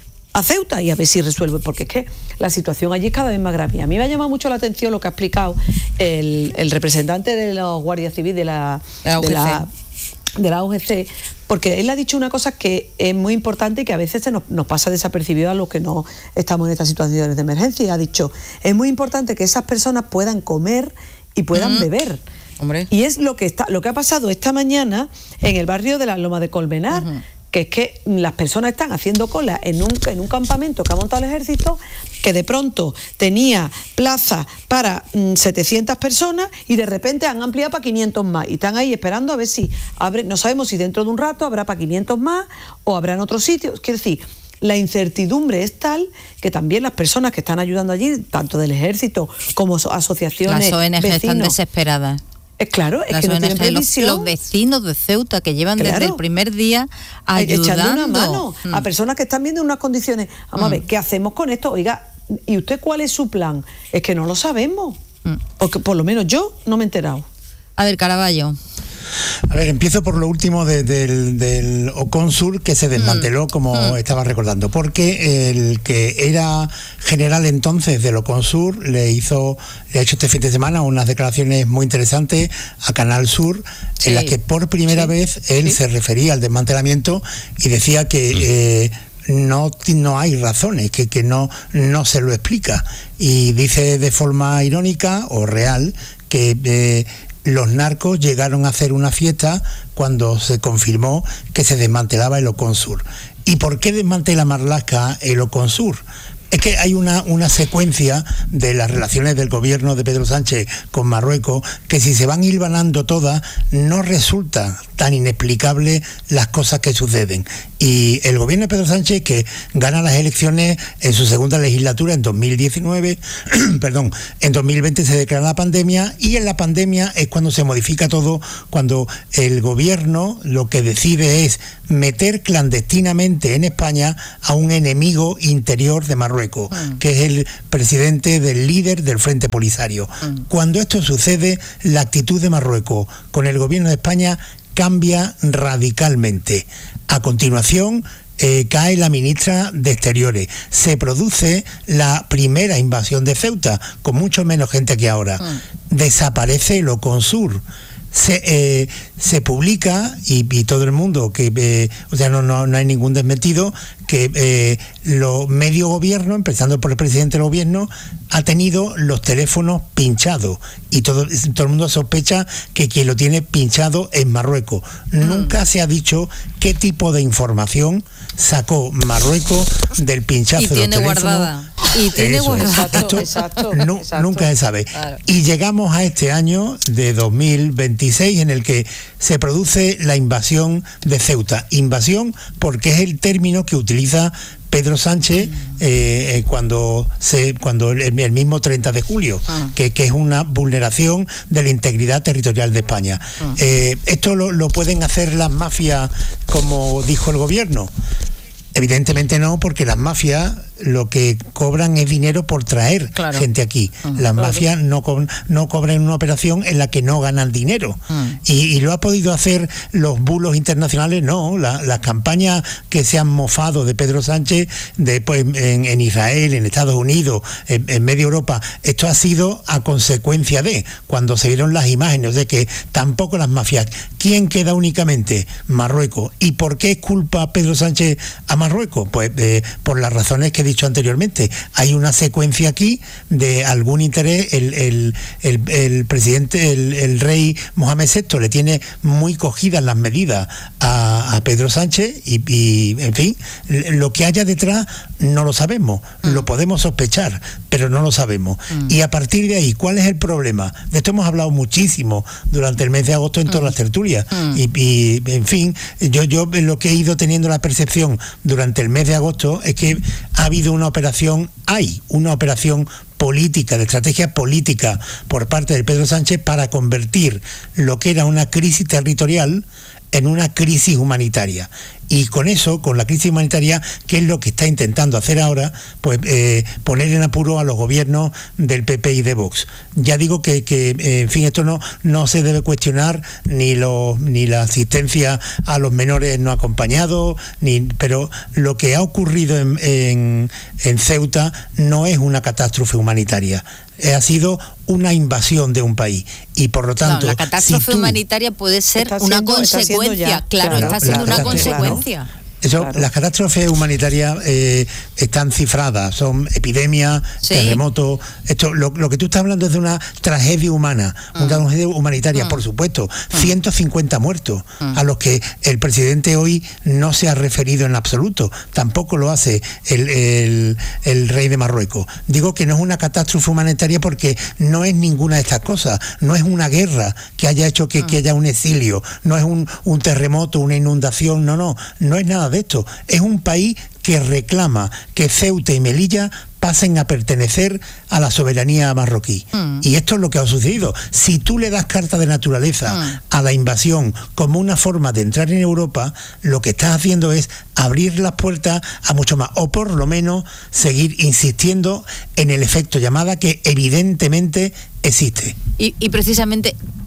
a Ceuta y a ver si resuelve, porque es que la situación allí es cada vez más grave. A mí me ha llamado mucho la atención lo que ha explicado el, el representante de los guardias civiles de la, la de la de la U G C, porque él ha dicho una cosa que es muy importante y que a veces se nos, nos pasa desapercibido a los que no estamos en estas situaciones de emergencia. Y ha dicho, es muy importante que esas personas puedan comer y puedan mm. beber. Hombre. Y es lo que está, lo que ha pasado esta mañana en el barrio de la Loma de Colmenar. Uh-huh. Que es que las personas están haciendo cola en un, en un campamento que ha montado el ejército, que de pronto tenía plaza para mmm, setecientas personas y de repente han ampliado para quinientos más y están ahí esperando a ver si abre, no sabemos si dentro de un rato habrá para quinientos más o habrá en otros sitios. Quiero decir, la incertidumbre es tal que también las personas que están ayudando allí, tanto del ejército como asociaciones, las O N G vecinos, están desesperadas. Es claro, es las que no O N G, tienen previsión. Los, los vecinos de Ceuta que llevan claro. desde el primer día ayudando. Echando una mano mm. a personas que están viendo unas condiciones. Vamos mm. a ver, ¿qué hacemos con esto? Oiga, ¿y usted cuál es su plan? Es que no lo sabemos. Mm. Porque por lo menos yo no me he enterado. A ver, Caraballo. A ver, empiezo por lo último de, del, del Oconsur, que se desmanteló, mm. como mm. estaba recordando, porque el que era general entonces del Oconsur le hizo, le ha hecho este fin de semana unas declaraciones muy interesantes a Canal Sur, sí. en las que por primera sí. vez él sí. se refería al desmantelamiento y decía que... Mm. Eh, No, no hay razones, que, que no, no se lo explica. Y dice de forma irónica o real que eh, los narcos llegaron a hacer una fiesta cuando se confirmó que se desmantelaba el Oconsur. ¿Y por qué desmantela Marlaska el Oconsur? Es que hay una, una secuencia de las relaciones del gobierno de Pedro Sánchez con Marruecos que, si se van hilvanando todas, no resulta tan inexplicable las cosas que suceden. Y el gobierno de Pedro Sánchez, que gana las elecciones en su segunda legislatura en dos mil diecinueve, perdón, en dos mil veinte se declara la pandemia, y en la pandemia es cuando se modifica todo, cuando el gobierno lo que decide es meter clandestinamente en España a un enemigo interior de Marruecos, mm. que es el presidente del líder del Frente Polisario. Mm. Cuando esto sucede, la actitud de Marruecos con el gobierno de España cambia radicalmente. A continuación, eh, cae la ministra de Exteriores. Se produce la primera invasión de Ceuta, con mucho menos gente que ahora. Mm. Desaparece el Oconsur. Se, eh, se publica, y, y todo el mundo, que eh, o sea, no, no, no hay ningún desmentido, que eh, los medio gobierno, empezando por el presidente del gobierno, ha tenido los teléfonos pinchados, y todo, todo el mundo sospecha que quien lo tiene pinchado es Marruecos. Mm. Nunca se ha dicho qué tipo de información sacó Marruecos del pinchazo de los teléfonos. Guardada. Y tiene guardada. Esto exacto, no, exacto. Nunca se sabe. Claro. Y llegamos a este año de dos mil veintiséis en el que se produce la invasión de Ceuta. Invasión porque es el término que utiliza Pedro Sánchez eh, cuando se cuando el, el mismo treinta de julio, ah. que, que es una vulneración de la integridad territorial de España. Ah. Eh, ¿Esto lo, lo pueden hacer las mafias, como dijo el gobierno? Evidentemente no, porque las mafias lo que cobran es dinero por traer claro. gente aquí. Uh-huh. Las claro. mafias no, co- no cobran una operación en la que no ganan dinero. Uh-huh. Y, y lo ha podido hacer los bulos internacionales, no. La, las campañas que se han mofado de Pedro Sánchez de, pues, en, en Israel, en Estados Unidos, en, en media Europa, esto ha sido a consecuencia de cuando se vieron las imágenes de que tampoco las mafias. ¿Quién queda únicamente? Marruecos. ¿Y por qué culpa Pedro Sánchez a Marruecos? Pues eh, por las razones que he dicho anteriormente. Hay una secuencia aquí de algún interés. El, el, el, el presidente, el, el rey Mohamed sexto le tiene muy cogidas las medidas a, a Pedro Sánchez y, y, en fin, lo que haya detrás no lo sabemos. Mm. Lo podemos sospechar, pero no lo sabemos. Mm. Y a partir de ahí, ¿cuál es el problema? De esto hemos hablado muchísimo durante el mes de agosto en todas mm. las tertulias. Mm. Y, y, en fin, yo, yo lo que he ido teniendo la percepción durante el mes de agosto es que ha habido una operación, hay una operación política, de estrategia política por parte de Pedro Sánchez para convertir lo que era una crisis territorial en una crisis humanitaria. Y con eso, con la crisis humanitaria, que es lo que está intentando hacer ahora, pues eh, poner en apuro a los gobiernos del P P y de Vox. Ya digo que, que eh, en fin, esto no, no se debe cuestionar ni lo, ni la asistencia a los menores no acompañados, ni, pero lo que ha ocurrido en, en, en Ceuta no es una catástrofe humanitaria. Ha sido una invasión de un país y por lo tanto... No, la catástrofe si tú, humanitaria puede ser una siendo, consecuencia, ya, claro, claro, está siendo una consecuencia. Claro. Eso, claro. Las catástrofes humanitarias eh, están cifradas, son epidemias, ¿sí? terremotos. Esto, lo, lo que tú estás hablando es de una tragedia humana, mm. una tragedia humanitaria, mm. por supuesto. Mm. ciento cincuenta muertos, mm. a los que el presidente hoy no se ha referido en absoluto. Tampoco lo hace el, el, el rey de Marruecos. Digo que no es una catástrofe humanitaria porque no es ninguna de estas cosas. No es una guerra que haya hecho que, mm. que haya un exilio. No es un, un terremoto, una inundación. No, no. No es nada de esto. Es un país que reclama que Ceuta y Melilla pasen a pertenecer a la soberanía marroquí. Mm. Y esto es lo que ha sucedido. Si tú le das carta de naturaleza mm. a la invasión como una forma de entrar en Europa, lo que estás haciendo es abrir las puertas a mucho más, o por lo menos seguir insistiendo en el efecto llamada que evidentemente existe. Y, y precisamente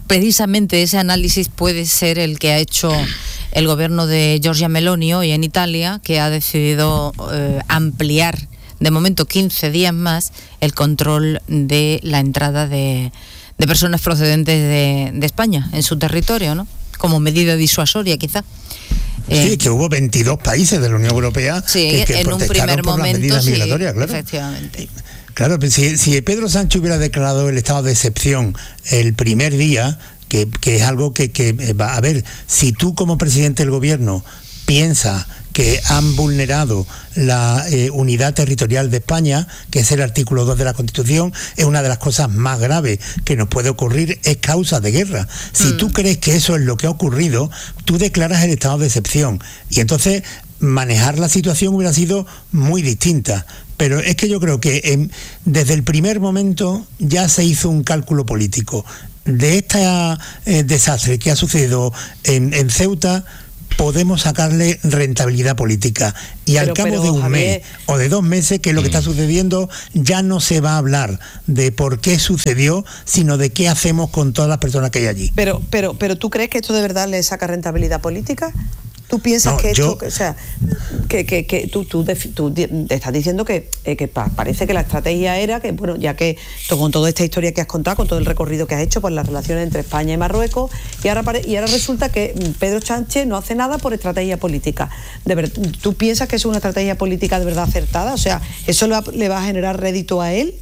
precisamente ese análisis puede ser el que ha hecho el gobierno de Giorgia Meloni hoy en Italia, que ha decidido eh, ampliar de momento quince días más el control de la entrada de, de personas procedentes de, de España en su territorio, ¿no? Como medida disuasoria, quizá. Sí, eh, que hubo veintidós países de la Unión Europea sí, que, que en un primer por momento, las medidas sí, migratorias, claro. Efectivamente. Claro, si, si Pedro Sánchez hubiera declarado el estado de excepción el primer día, que, que es algo que, que va a ver, si tú como presidente del gobierno piensas que han vulnerado la eh, unidad territorial de España, que es el artículo dos de la Constitución, es una de las cosas más graves que nos puede ocurrir, es causa de guerra. Si mm. tú crees que eso es lo que ha ocurrido, tú declaras el estado de excepción. Y entonces manejar la situación hubiera sido muy distinta. Pero es que yo creo que eh, desde el primer momento ya se hizo un cálculo político. De este eh, desastre que ha sucedido en, en Ceuta, podemos sacarle rentabilidad política y pero, al cabo pero, de un Javier... mes o de dos meses, que es lo que está sucediendo, ya no se va a hablar de por qué sucedió, sino de qué hacemos con todas las personas que hay allí. Pero, pero, pero ¿tú crees que esto de verdad le saca rentabilidad política? ¿Tú piensas no, que esto, yo... o sea, que, que, que tú, tú, tú te estás diciendo que, eh, que pa, parece que la estrategia era que, bueno, ya que con toda esta historia que has contado, con todo el recorrido que has hecho por las relaciones entre España y Marruecos, y ahora, y ahora resulta que Pedro Sánchez no hace nada por estrategia política. De ver, ¿tú piensas que es una estrategia política de verdad acertada? O sea, ¿eso le va, le va a generar rédito a él?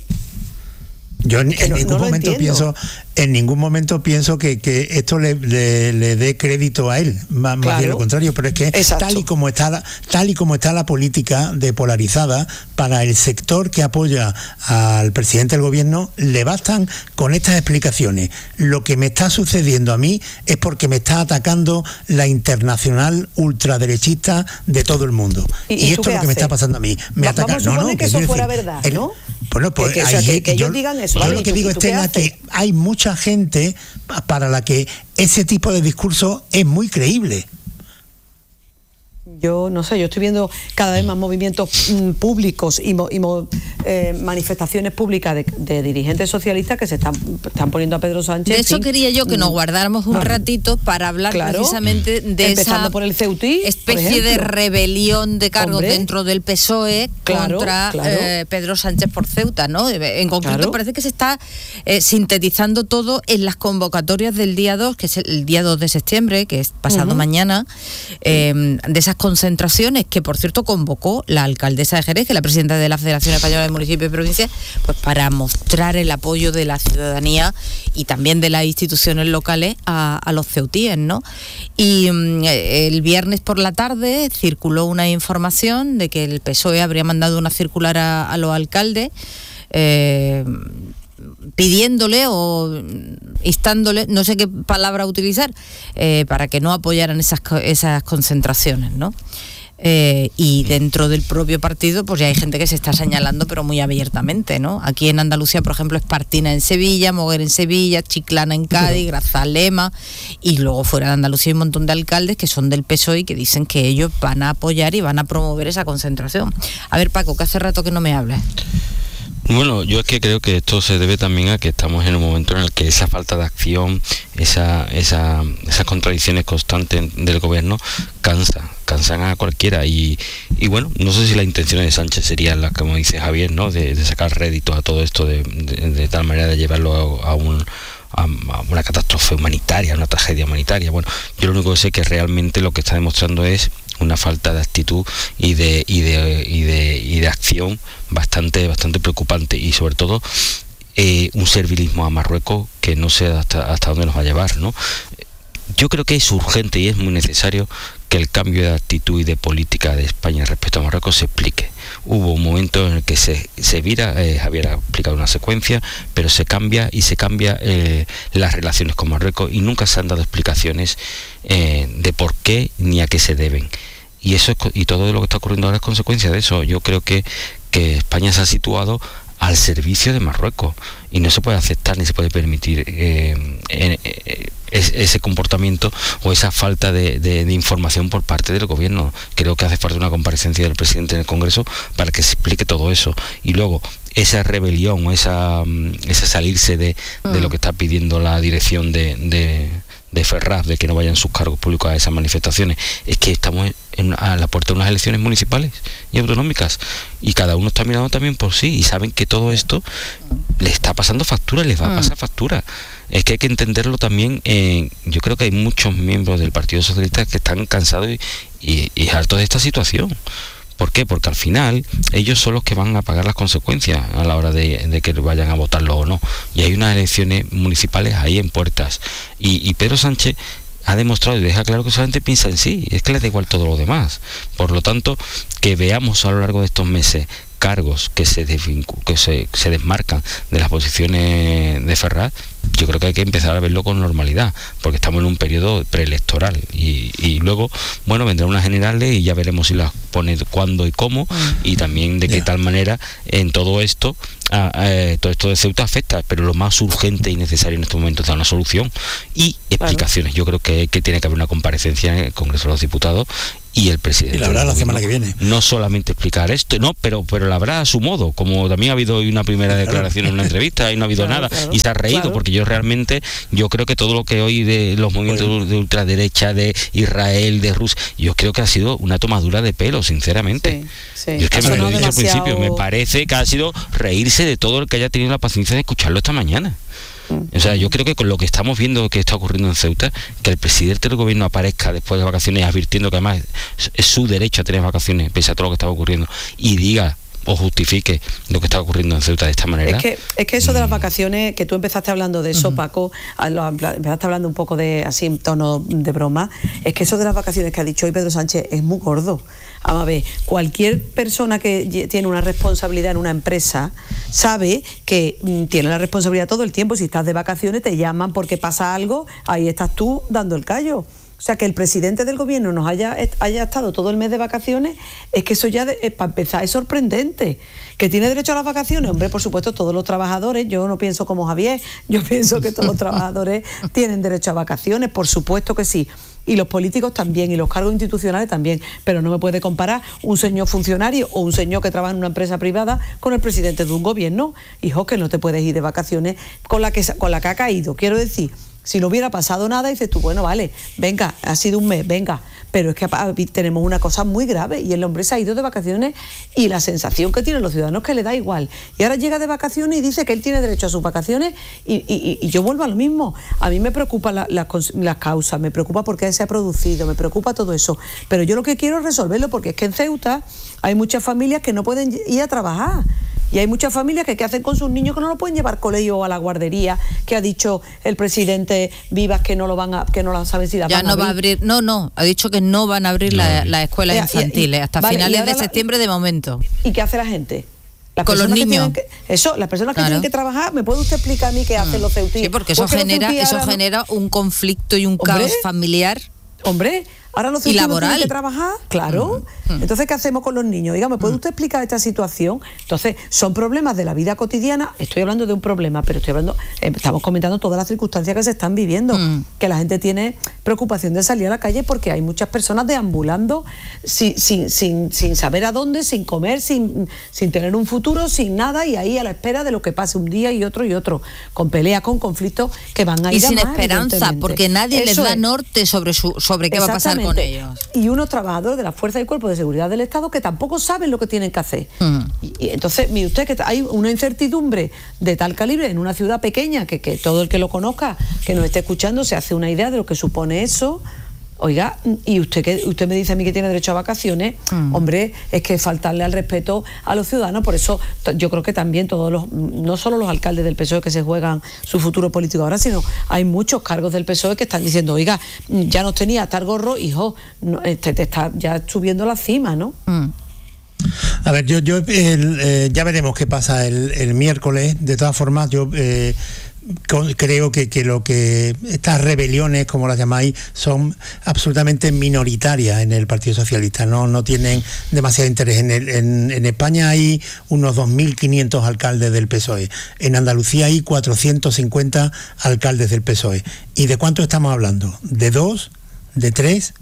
Yo en, en no, ningún no momento pienso, en ningún momento pienso que, que esto le, le, le dé crédito a él, más, claro. más bien lo contrario, pero es que Exacto. tal y como está la, tal y como está la política de polarizada, para el sector que apoya al presidente del gobierno le bastan con estas explicaciones. Lo que me está sucediendo a mí es porque me está atacando la internacional ultraderechista de todo el mundo. Y, y, y esto es lo que haces? me está pasando a mí. Me Va, ataca, vamos a suponer no, no, que eso decir, fuera verdad, el, ¿no? Bueno, pues que, que, hay, o sea, que, que yo, ellos digan eso. Yo lo que digo, Estela, que hay mucha gente para la que ese tipo de discurso es muy creíble. Yo no sé, yo estoy viendo cada vez más movimientos mm, públicos y, mo, y mo, eh, manifestaciones públicas de, de dirigentes socialistas que se están, están poniendo a Pedro Sánchez. De eso quería yo que nos guardáramos un ratito para hablar claro, precisamente de empezando esa por el Ceutí, especie de rebelión de cargos Hombre, dentro del P S O E claro, contra claro. Eh, Pedro Sánchez por Ceuta, ¿no? En concreto claro. parece que se está eh, sintetizando todo en las convocatorias del día dos, que es el, el día dos de septiembre, que es pasado uh-huh. mañana, eh, de esas concentraciones que, por cierto, convocó la alcaldesa de Jerez, que es la presidenta de la Federación Española de Municipios y Provincias, pues para mostrar el apoyo de la ciudadanía y también de las instituciones locales a, a los ceutíes, ¿no? Y um, el viernes por la tarde circuló una información de que el P S O E habría mandado una circular a, a los alcaldes eh, pidiéndole o instándole, no sé qué palabra utilizar, eh, para que no apoyaran esas, esas concentraciones, ¿no? Eh, y dentro del propio partido pues ya hay gente que se está señalando, pero muy abiertamente, ¿no? Aquí en Andalucía, por ejemplo, Espartina en Sevilla, Moguer en Sevilla, Chiclana en Cádiz, Grazalema, y luego fuera de Andalucía hay un montón de alcaldes que son del P S O E y que dicen que ellos van a apoyar y van a promover esa concentración. A ver, Paco, que hace rato que no me hablas. Bueno, yo es que creo que esto se debe también a que estamos en un momento en el que esa falta de acción, esa, esa, esas contradicciones constantes del gobierno cansa, cansan a cualquiera y, y bueno, no sé si la intención de Sánchez sería la, como dice Javier, ¿no? De, de sacar rédito a todo esto de, de, de tal manera de llevarlo a, a un a una catástrofe humanitaria, una tragedia humanitaria. Bueno, yo lo único que sé es que realmente lo que está demostrando es una falta de actitud y de y de y de, y de acción bastante bastante preocupante y sobre todo eh, un servilismo a Marruecos que no sé hasta hasta dónde nos va a llevar, ¿no? Yo creo que es urgente y es muy necesario que el cambio de actitud y de política de España respecto a Marruecos se explique. Hubo un momento en el que se, se vira, eh, Javier ha explicado una secuencia, pero se cambia y se cambia eh, las relaciones con Marruecos y nunca se han dado explicaciones eh, de por qué ni a qué se deben. Y eso es, y todo lo que está ocurriendo ahora es consecuencia de eso. Yo creo que, que España se ha situado al servicio de Marruecos y no se puede aceptar ni se puede permitir eh, eh, eh, ese comportamiento o esa falta de, de, de información por parte del gobierno. Creo que hace falta una comparecencia del presidente en el Congreso para que se explique todo eso. Y luego, esa rebelión o esa, esa salirse de, de lo que está pidiendo la dirección de, de, de Ferraz, de que no vayan sus cargos públicos a esas manifestaciones, es que estamos en, a la puerta de unas elecciones municipales y autonómicas, y cada uno está mirando también por sí, y saben que todo esto les está pasando factura, les va a pasar factura. Es que hay que entenderlo también. Eh, yo creo que hay muchos miembros del Partido Socialista que están cansados y, y, y hartos de esta situación. ¿Por qué? Porque al final ellos son los que van a pagar las consecuencias a la hora de, de que vayan a votarlo o no. Y hay unas elecciones municipales ahí en puertas. Y, y Pedro Sánchez ha demostrado y deja claro que solamente piensa en sí, es que le da igual todo lo demás. Por lo tanto, que veamos a lo largo de estos meses cargos que se desvincu que se, se desmarcan de las posiciones de Ferraz, yo creo que hay que empezar a verlo con normalidad, porque estamos en un periodo preelectoral y, y luego, bueno, vendrán unas generales y ya veremos si las pone cuándo y cómo, y también de qué yeah. tal manera en todo esto, a, a, todo esto de Ceuta afecta, pero lo más urgente y necesario en este momento es dar una solución y explicaciones. Claro. Yo creo que, que tiene que haber una comparecencia en el Congreso de los Diputados y el presidente. Y la habrá la semana que viene. No solamente explicar esto, no, pero pero la habrá a su modo, como también ha habido una primera declaración en una entrevista y no ha habido claro, nada, claro, y se ha reído, claro. porque yo realmente, yo creo que todo lo que hoy de los movimientos bueno. de ultraderecha, de Israel, de Rusia, yo creo que ha sido una tomadura de pelo, sinceramente. Sí, sí. Yo es que me lo he dicho al principio, me parece que ha sido reírse de todo el que haya tenido la paciencia de escucharlo esta mañana. O sea, yo creo que con lo que estamos viendo que está ocurriendo en Ceuta, que el presidente del gobierno aparezca después de vacaciones advirtiendo que además es su derecho a tener vacaciones pese a todo lo que está ocurriendo, y diga o justifique lo que está ocurriendo en Ceuta de esta manera. Es que, es que eso de las vacaciones, que tú empezaste hablando de eso, uh-huh. Paco, empezaste hablando un poco de así en tono de broma, es que eso de las vacaciones que ha dicho hoy Pedro Sánchez es muy gordo. Vamos a ver, cualquier persona que tiene una responsabilidad en una empresa sabe que mm, tiene la responsabilidad todo el tiempo. Si estás de vacaciones te llaman porque pasa algo, ahí estás tú dando el callo. O sea, que el presidente del gobierno nos haya, haya estado todo el mes de vacaciones, es que eso ya, de, para empezar, es sorprendente. ¿Que tiene derecho a las vacaciones? Hombre, por supuesto, todos los trabajadores, yo no pienso como Javier, yo pienso que todos los trabajadores tienen derecho a vacaciones, por supuesto que sí. Y los políticos también, y los cargos institucionales también, pero no me puede comparar un señor funcionario o un señor que trabaja en una empresa privada con el presidente de un gobierno. Hijo, que no te puedes ir de vacaciones con la que, con la que ha caído, quiero decir. Si no hubiera pasado nada, dices tú, bueno, vale, venga, ha sido un mes, venga. Pero es que tenemos una cosa muy grave y el hombre se ha ido de vacaciones y la sensación que tienen los ciudadanos es que le da igual. Y ahora llega de vacaciones y dice que él tiene derecho a sus vacaciones y, y, y yo vuelvo a lo mismo. A mí me preocupa la, la, las causas, me preocupa por qué se ha producido, me preocupa todo eso. Pero yo lo que quiero es resolverlo, porque es que en Ceuta hay muchas familias que no pueden ir a trabajar. Y hay muchas familias que ¿qué hacen con sus niños? Que no lo pueden llevar al colegio o a la guardería, que ha dicho el presidente Vivas que no lo van a, que no lo saben si las ya van no a abrir. va a abrir. No, no, ha dicho que no van a abrir no. las la escuelas ya, infantiles hasta vale, finales de septiembre la, de momento. ¿Y qué hace la gente? Las con los niños. Que, eso, las personas que claro. tienen que trabajar, ¿me puede usted explicar a mí qué hacen los ceutíes? Sí, porque eso genera, eso no... genera un conflicto y un ¿Hombre? caos familiar. Hombre, ahora los ceutíes no tienen que trabajar, claro. Mm. Entonces, ¿qué hacemos con los niños? Oiga, ¿me puede usted explicar esta situación? Entonces, son problemas de la vida cotidiana. Estoy hablando de un problema, pero estoy hablando, eh, estamos comentando todas las circunstancias que se están viviendo. Mm. Que la gente tiene preocupación de salir a la calle porque hay muchas personas deambulando sin, sin, sin, sin saber a dónde, sin comer, sin, sin tener un futuro, sin nada, y ahí a la espera de lo que pase un día y otro y otro, con peleas, con conflictos que van a ir y a sin más, esperanza, porque nadie Eso les da es. norte sobre su sobre qué va a pasar con ellos. Y unos trabajadores de las fuerzas y cuerpos de seguridad del Estado que tampoco saben lo que tienen que hacer. Uh-huh. y, y entonces, mire usted que hay una incertidumbre de tal calibre en una ciudad pequeña que, que todo el que lo conozca, que nos esté escuchando, se hace una idea de lo que supone eso. Oiga, y usted que usted me dice a mí que tiene derecho a vacaciones, mm. hombre, es que faltarle al respeto a los ciudadanos. Por eso yo creo que también todos los, no solo los alcaldes del P S O E que se juegan su futuro político ahora, sino hay muchos cargos del P S O E que están diciendo, oiga, ya nos tenía hasta el gorro, hijo, no, te, te está ya subiendo la cima, ¿no? Mm. A ver, yo, yo el, eh, ya veremos qué pasa el, el miércoles. De todas formas, yo eh, creo que, que lo que estas rebeliones, como las llamáis, son absolutamente minoritarias en el Partido Socialista. No, no tienen demasiado interés. En, el, en, en España hay unos dos mil quinientos alcaldes del P S O E. En Andalucía hay cuatrocientos cincuenta alcaldes del P S O E. ¿Y de cuánto estamos hablando? ¿De dos? ¿De tres?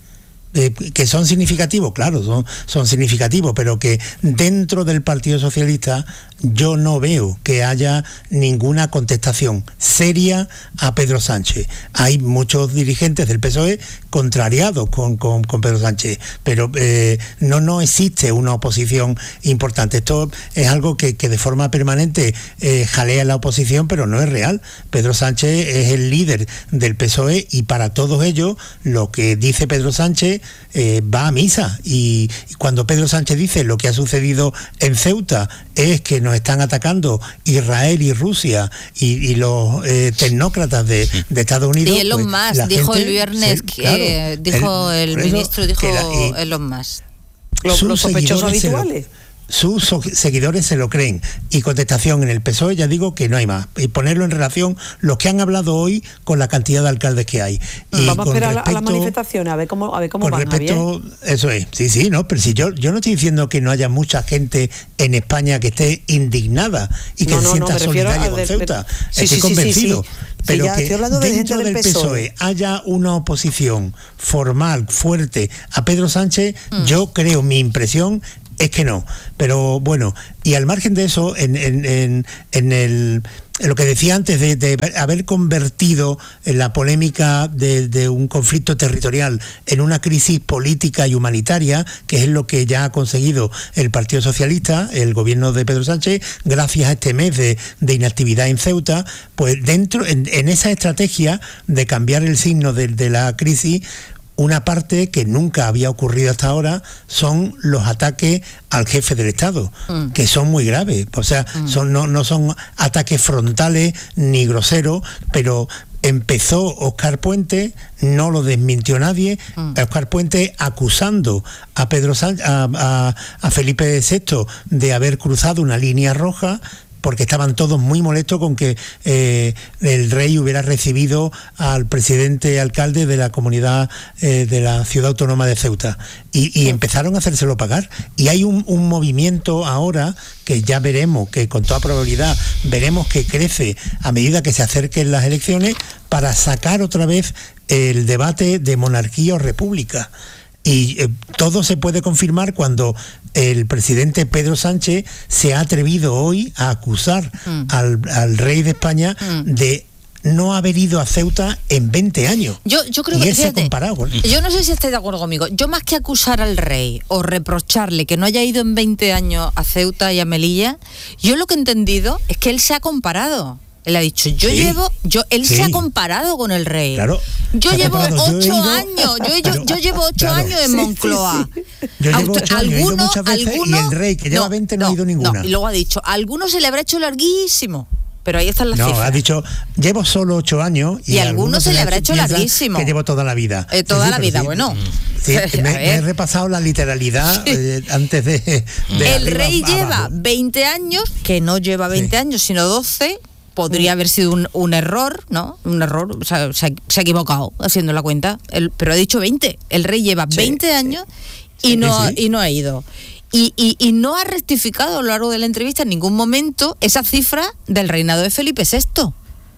Eh, que son significativos, claro, son, son significativos, pero que dentro del Partido Socialista yo no veo que haya ninguna contestación seria a Pedro Sánchez. Hay muchos dirigentes del P S O E contrariados con, con, con Pedro Sánchez, pero eh, no, no existe una oposición importante. Esto es algo que, que de forma permanente eh, jalea la oposición, pero no es real. Pedro Sánchez es el líder del P S O E y para todos ellos lo que dice Pedro Sánchez eh, va a misa. Y, y cuando Pedro Sánchez dice lo que ha sucedido en Ceuta es que nos están atacando Israel y Rusia y, y los eh, tecnócratas de, de Estados Unidos. Y Elon pues, Musk dijo gente, el viernes sí, que claro, eh, dijo el, el ministro dijo la, y, Elon Musk. Los, los sospechosos habituales. Sus seguidores se lo creen. Y contestación en el P S O E, ya digo que no hay más. Y ponerlo en relación los que han hablado hoy con la cantidad de alcaldes que hay. Y vamos a esperar respecto, a las manifestaciones a ver cómo a ver cómo con van, respecto, Javier. Eso es, sí, sí, no, pero si yo yo no estoy diciendo que no haya mucha gente en España que esté indignada y que no, se no, sienta no, solidaria con de, Ceuta. sí, estoy sí, convencido. Sí, sí, sí. Pero sí, ya, que estoy hablando de dentro gente del del P S O E haya una oposición formal, fuerte a Pedro Sánchez, mm. yo creo, mi impresión es que no. Pero bueno, y al margen de eso, en, en, en, en el... lo que decía antes de, de haber convertido en la polémica de, de un conflicto territorial en una crisis política y humanitaria, que es lo que ya ha conseguido el Partido Socialista, el gobierno de Pedro Sánchez, gracias a este mes de, de inactividad en Ceuta, pues dentro, en, en esa estrategia de cambiar el signo de, de la crisis, una parte que nunca había ocurrido hasta ahora son los ataques al jefe del Estado, mm. que son muy graves. O sea, mm. son, no, no son ataques frontales ni groseros, pero empezó Óscar Puente, no lo desmintió nadie, mm. Óscar Puente acusando a Pedro Sánchez, a, a, a Felipe sexto de haber cruzado una línea roja, porque estaban todos muy molestos con que eh, el rey hubiera recibido al presidente alcalde de la comunidad eh, de la ciudad autónoma de Ceuta. Y, y empezaron a hacérselo pagar. Y hay un, un movimiento ahora que ya veremos, que con toda probabilidad veremos que crece a medida que se acerquen las elecciones, para sacar otra vez el debate de monarquía o república. Y eh, todo se puede confirmar cuando el presidente Pedro Sánchez se ha atrevido hoy a acusar mm. al, al rey de España mm. de no haber ido a Ceuta en veinte años. Yo, yo creo y que él se ha comparado. Yo no sé si estáis de acuerdo conmigo. Yo, más que acusar al rey o reprocharle que no haya ido en veinte años a Ceuta y a Melilla, yo lo que he entendido es que él se ha comparado. Él ha dicho, yo sí, llevo, yo, él sí. se ha comparado con el rey. Claro, yo llevo ocho yo años, yo, yo, yo, yo llevo ocho claro, años en sí, Moncloa. Sí, sí. Yo llevo ocho años, he ido muchas veces, alguno, y el rey, que lleva no, veinte, no, no ha ido ninguna. No, y luego ha dicho, a algunos se le habrá hecho larguísimo. Pero ahí están las no, cifras. No, ha dicho, llevo solo ocho años. Y, y a algunos se le habrá hecho larguísimo. Que llevo toda la vida. Eh, toda sí, la vida, sí, bueno. Sí, me, me he repasado la literalidad sí. eh, antes de... de el rey lleva abajo. veinte años, que no lleva veinte sí. años, sino doce... Podría haber sido un, un error, ¿no? Un error, o sea, se, ha, se ha equivocado haciendo la cuenta, el, pero ha dicho veinte. El rey lleva veinte sí, años sí. y, no, sí. y no ha ido. Y, y, y no ha rectificado a lo largo de la entrevista en ningún momento esa cifra del reinado de Felipe sexto.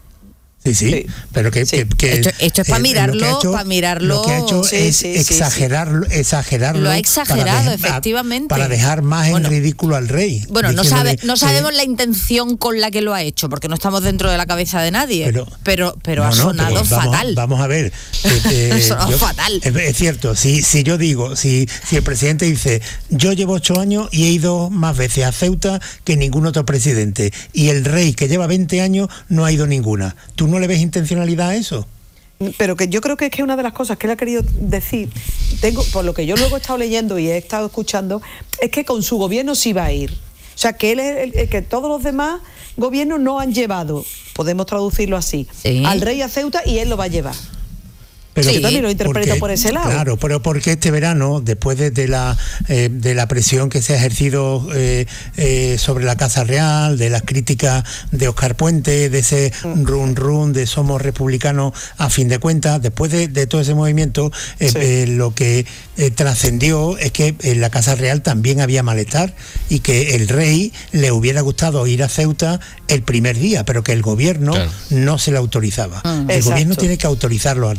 Sí, sí, sí, pero que, sí. que, que esto, esto es para eh, mirarlo, para mirarlo. Lo que ha hecho sí, es sí, exagerarlo, sí, sí. exagerarlo. Lo ha exagerado, para efectivamente. Para dejar más bueno, en ridículo al rey. Bueno, no sabe, no sabemos eh, la intención con la que lo ha hecho, porque no estamos dentro de la cabeza de nadie. Pero, pero, pero no, ha sonado no, pero vamos, fatal. Vamos a ver. Eh, eh, ha sonado yo, fatal. Es, es cierto. Si, si yo digo, si, si el presidente dice, yo llevo ocho años y he ido más veces a Ceuta que ningún otro presidente, y el rey que lleva veinte años no ha ido ninguna, ¿tú no le ves intencionalidad a eso? Pero que yo creo que es que una de las cosas que él ha querido decir, tengo, por lo que yo luego he estado leyendo y he estado escuchando, es que con su gobierno sí va a ir. O sea, que él es el, el que todos los demás gobiernos no han llevado, podemos traducirlo así, sí. al rey a Ceuta, y él lo va a llevar. Pero sí, yo también lo interpreto porque, por ese lado. Claro, pero porque este verano, después de, de la eh, de la presión que se ha ejercido eh, eh, sobre la Casa Real, de las críticas de Óscar Puente, de ese mm. run run de somos republicanos a fin de cuentas, después de, de todo ese movimiento, eh, sí. eh, lo que eh, trascendió es que en la Casa Real también había malestar y que el rey le hubiera gustado ir a Ceuta el primer día, pero que el gobierno claro. no se le autorizaba. Mm. El Exacto. gobierno tiene que autorizarlo alto. Sí, claro.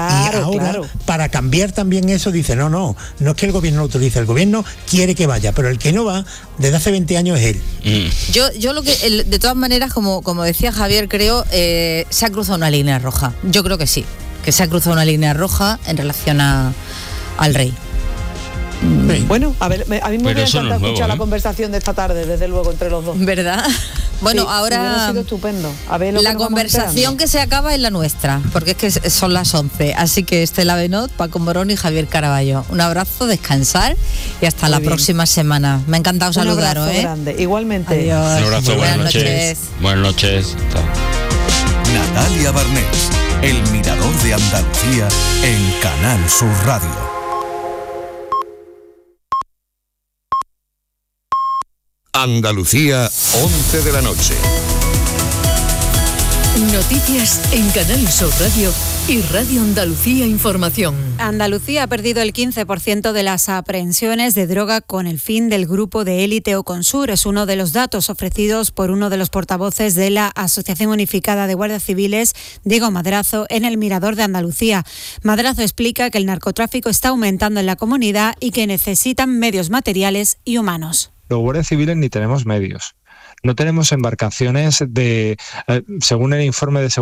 Claro, y ahora, claro. para cambiar también eso, dice, no, no, no es que el gobierno lo utilice, el gobierno quiere que vaya, pero el que no va, desde hace veinte años es él. Mm. Yo, yo lo que, el, de todas maneras, como, como decía Javier, creo, eh, se ha cruzado una línea roja. Yo creo que sí, que se ha cruzado una línea roja en relación a, al rey. Sí. Bueno, a ver, a mí me Pero hubiera eso no encantado es nuevo, escuchar ¿eh? la conversación de esta tarde, desde luego, entre los dos. ¿Verdad? Bueno, Sí, hubiera ahora sido estupendo. A ver lo que la nos vamos conversación enterando. que se acaba es la nuestra, porque es que son las once. Así que Estela Benot, Paco Morón y Javier Caraballo. Un abrazo, descansar y hasta Muy la bien. próxima semana. Me ha encantado Un saludaros, abrazo ¿eh? grande. Igualmente. Adiós. Un abrazo, buenas noches. Buenas noches. Chao. Natalia Barnés, El Mirador de Andalucía en Canal Sur Radio. Andalucía, once de la noche. Noticias en Canal Sur Radio y Radio Andalucía Información. Andalucía ha perdido el quince por ciento de las aprehensiones de droga con el fin del grupo de élite Oconsur. Es uno de los datos ofrecidos por uno de los portavoces de la Asociación Unificada de Guardias Civiles, Diego Madrazo, en el Mirador de Andalucía. Madrazo explica que el narcotráfico está aumentando en la comunidad y que necesitan medios materiales y humanos. Los guardias civiles ni tenemos medios. No tenemos embarcaciones de, eh, según el informe de seguridad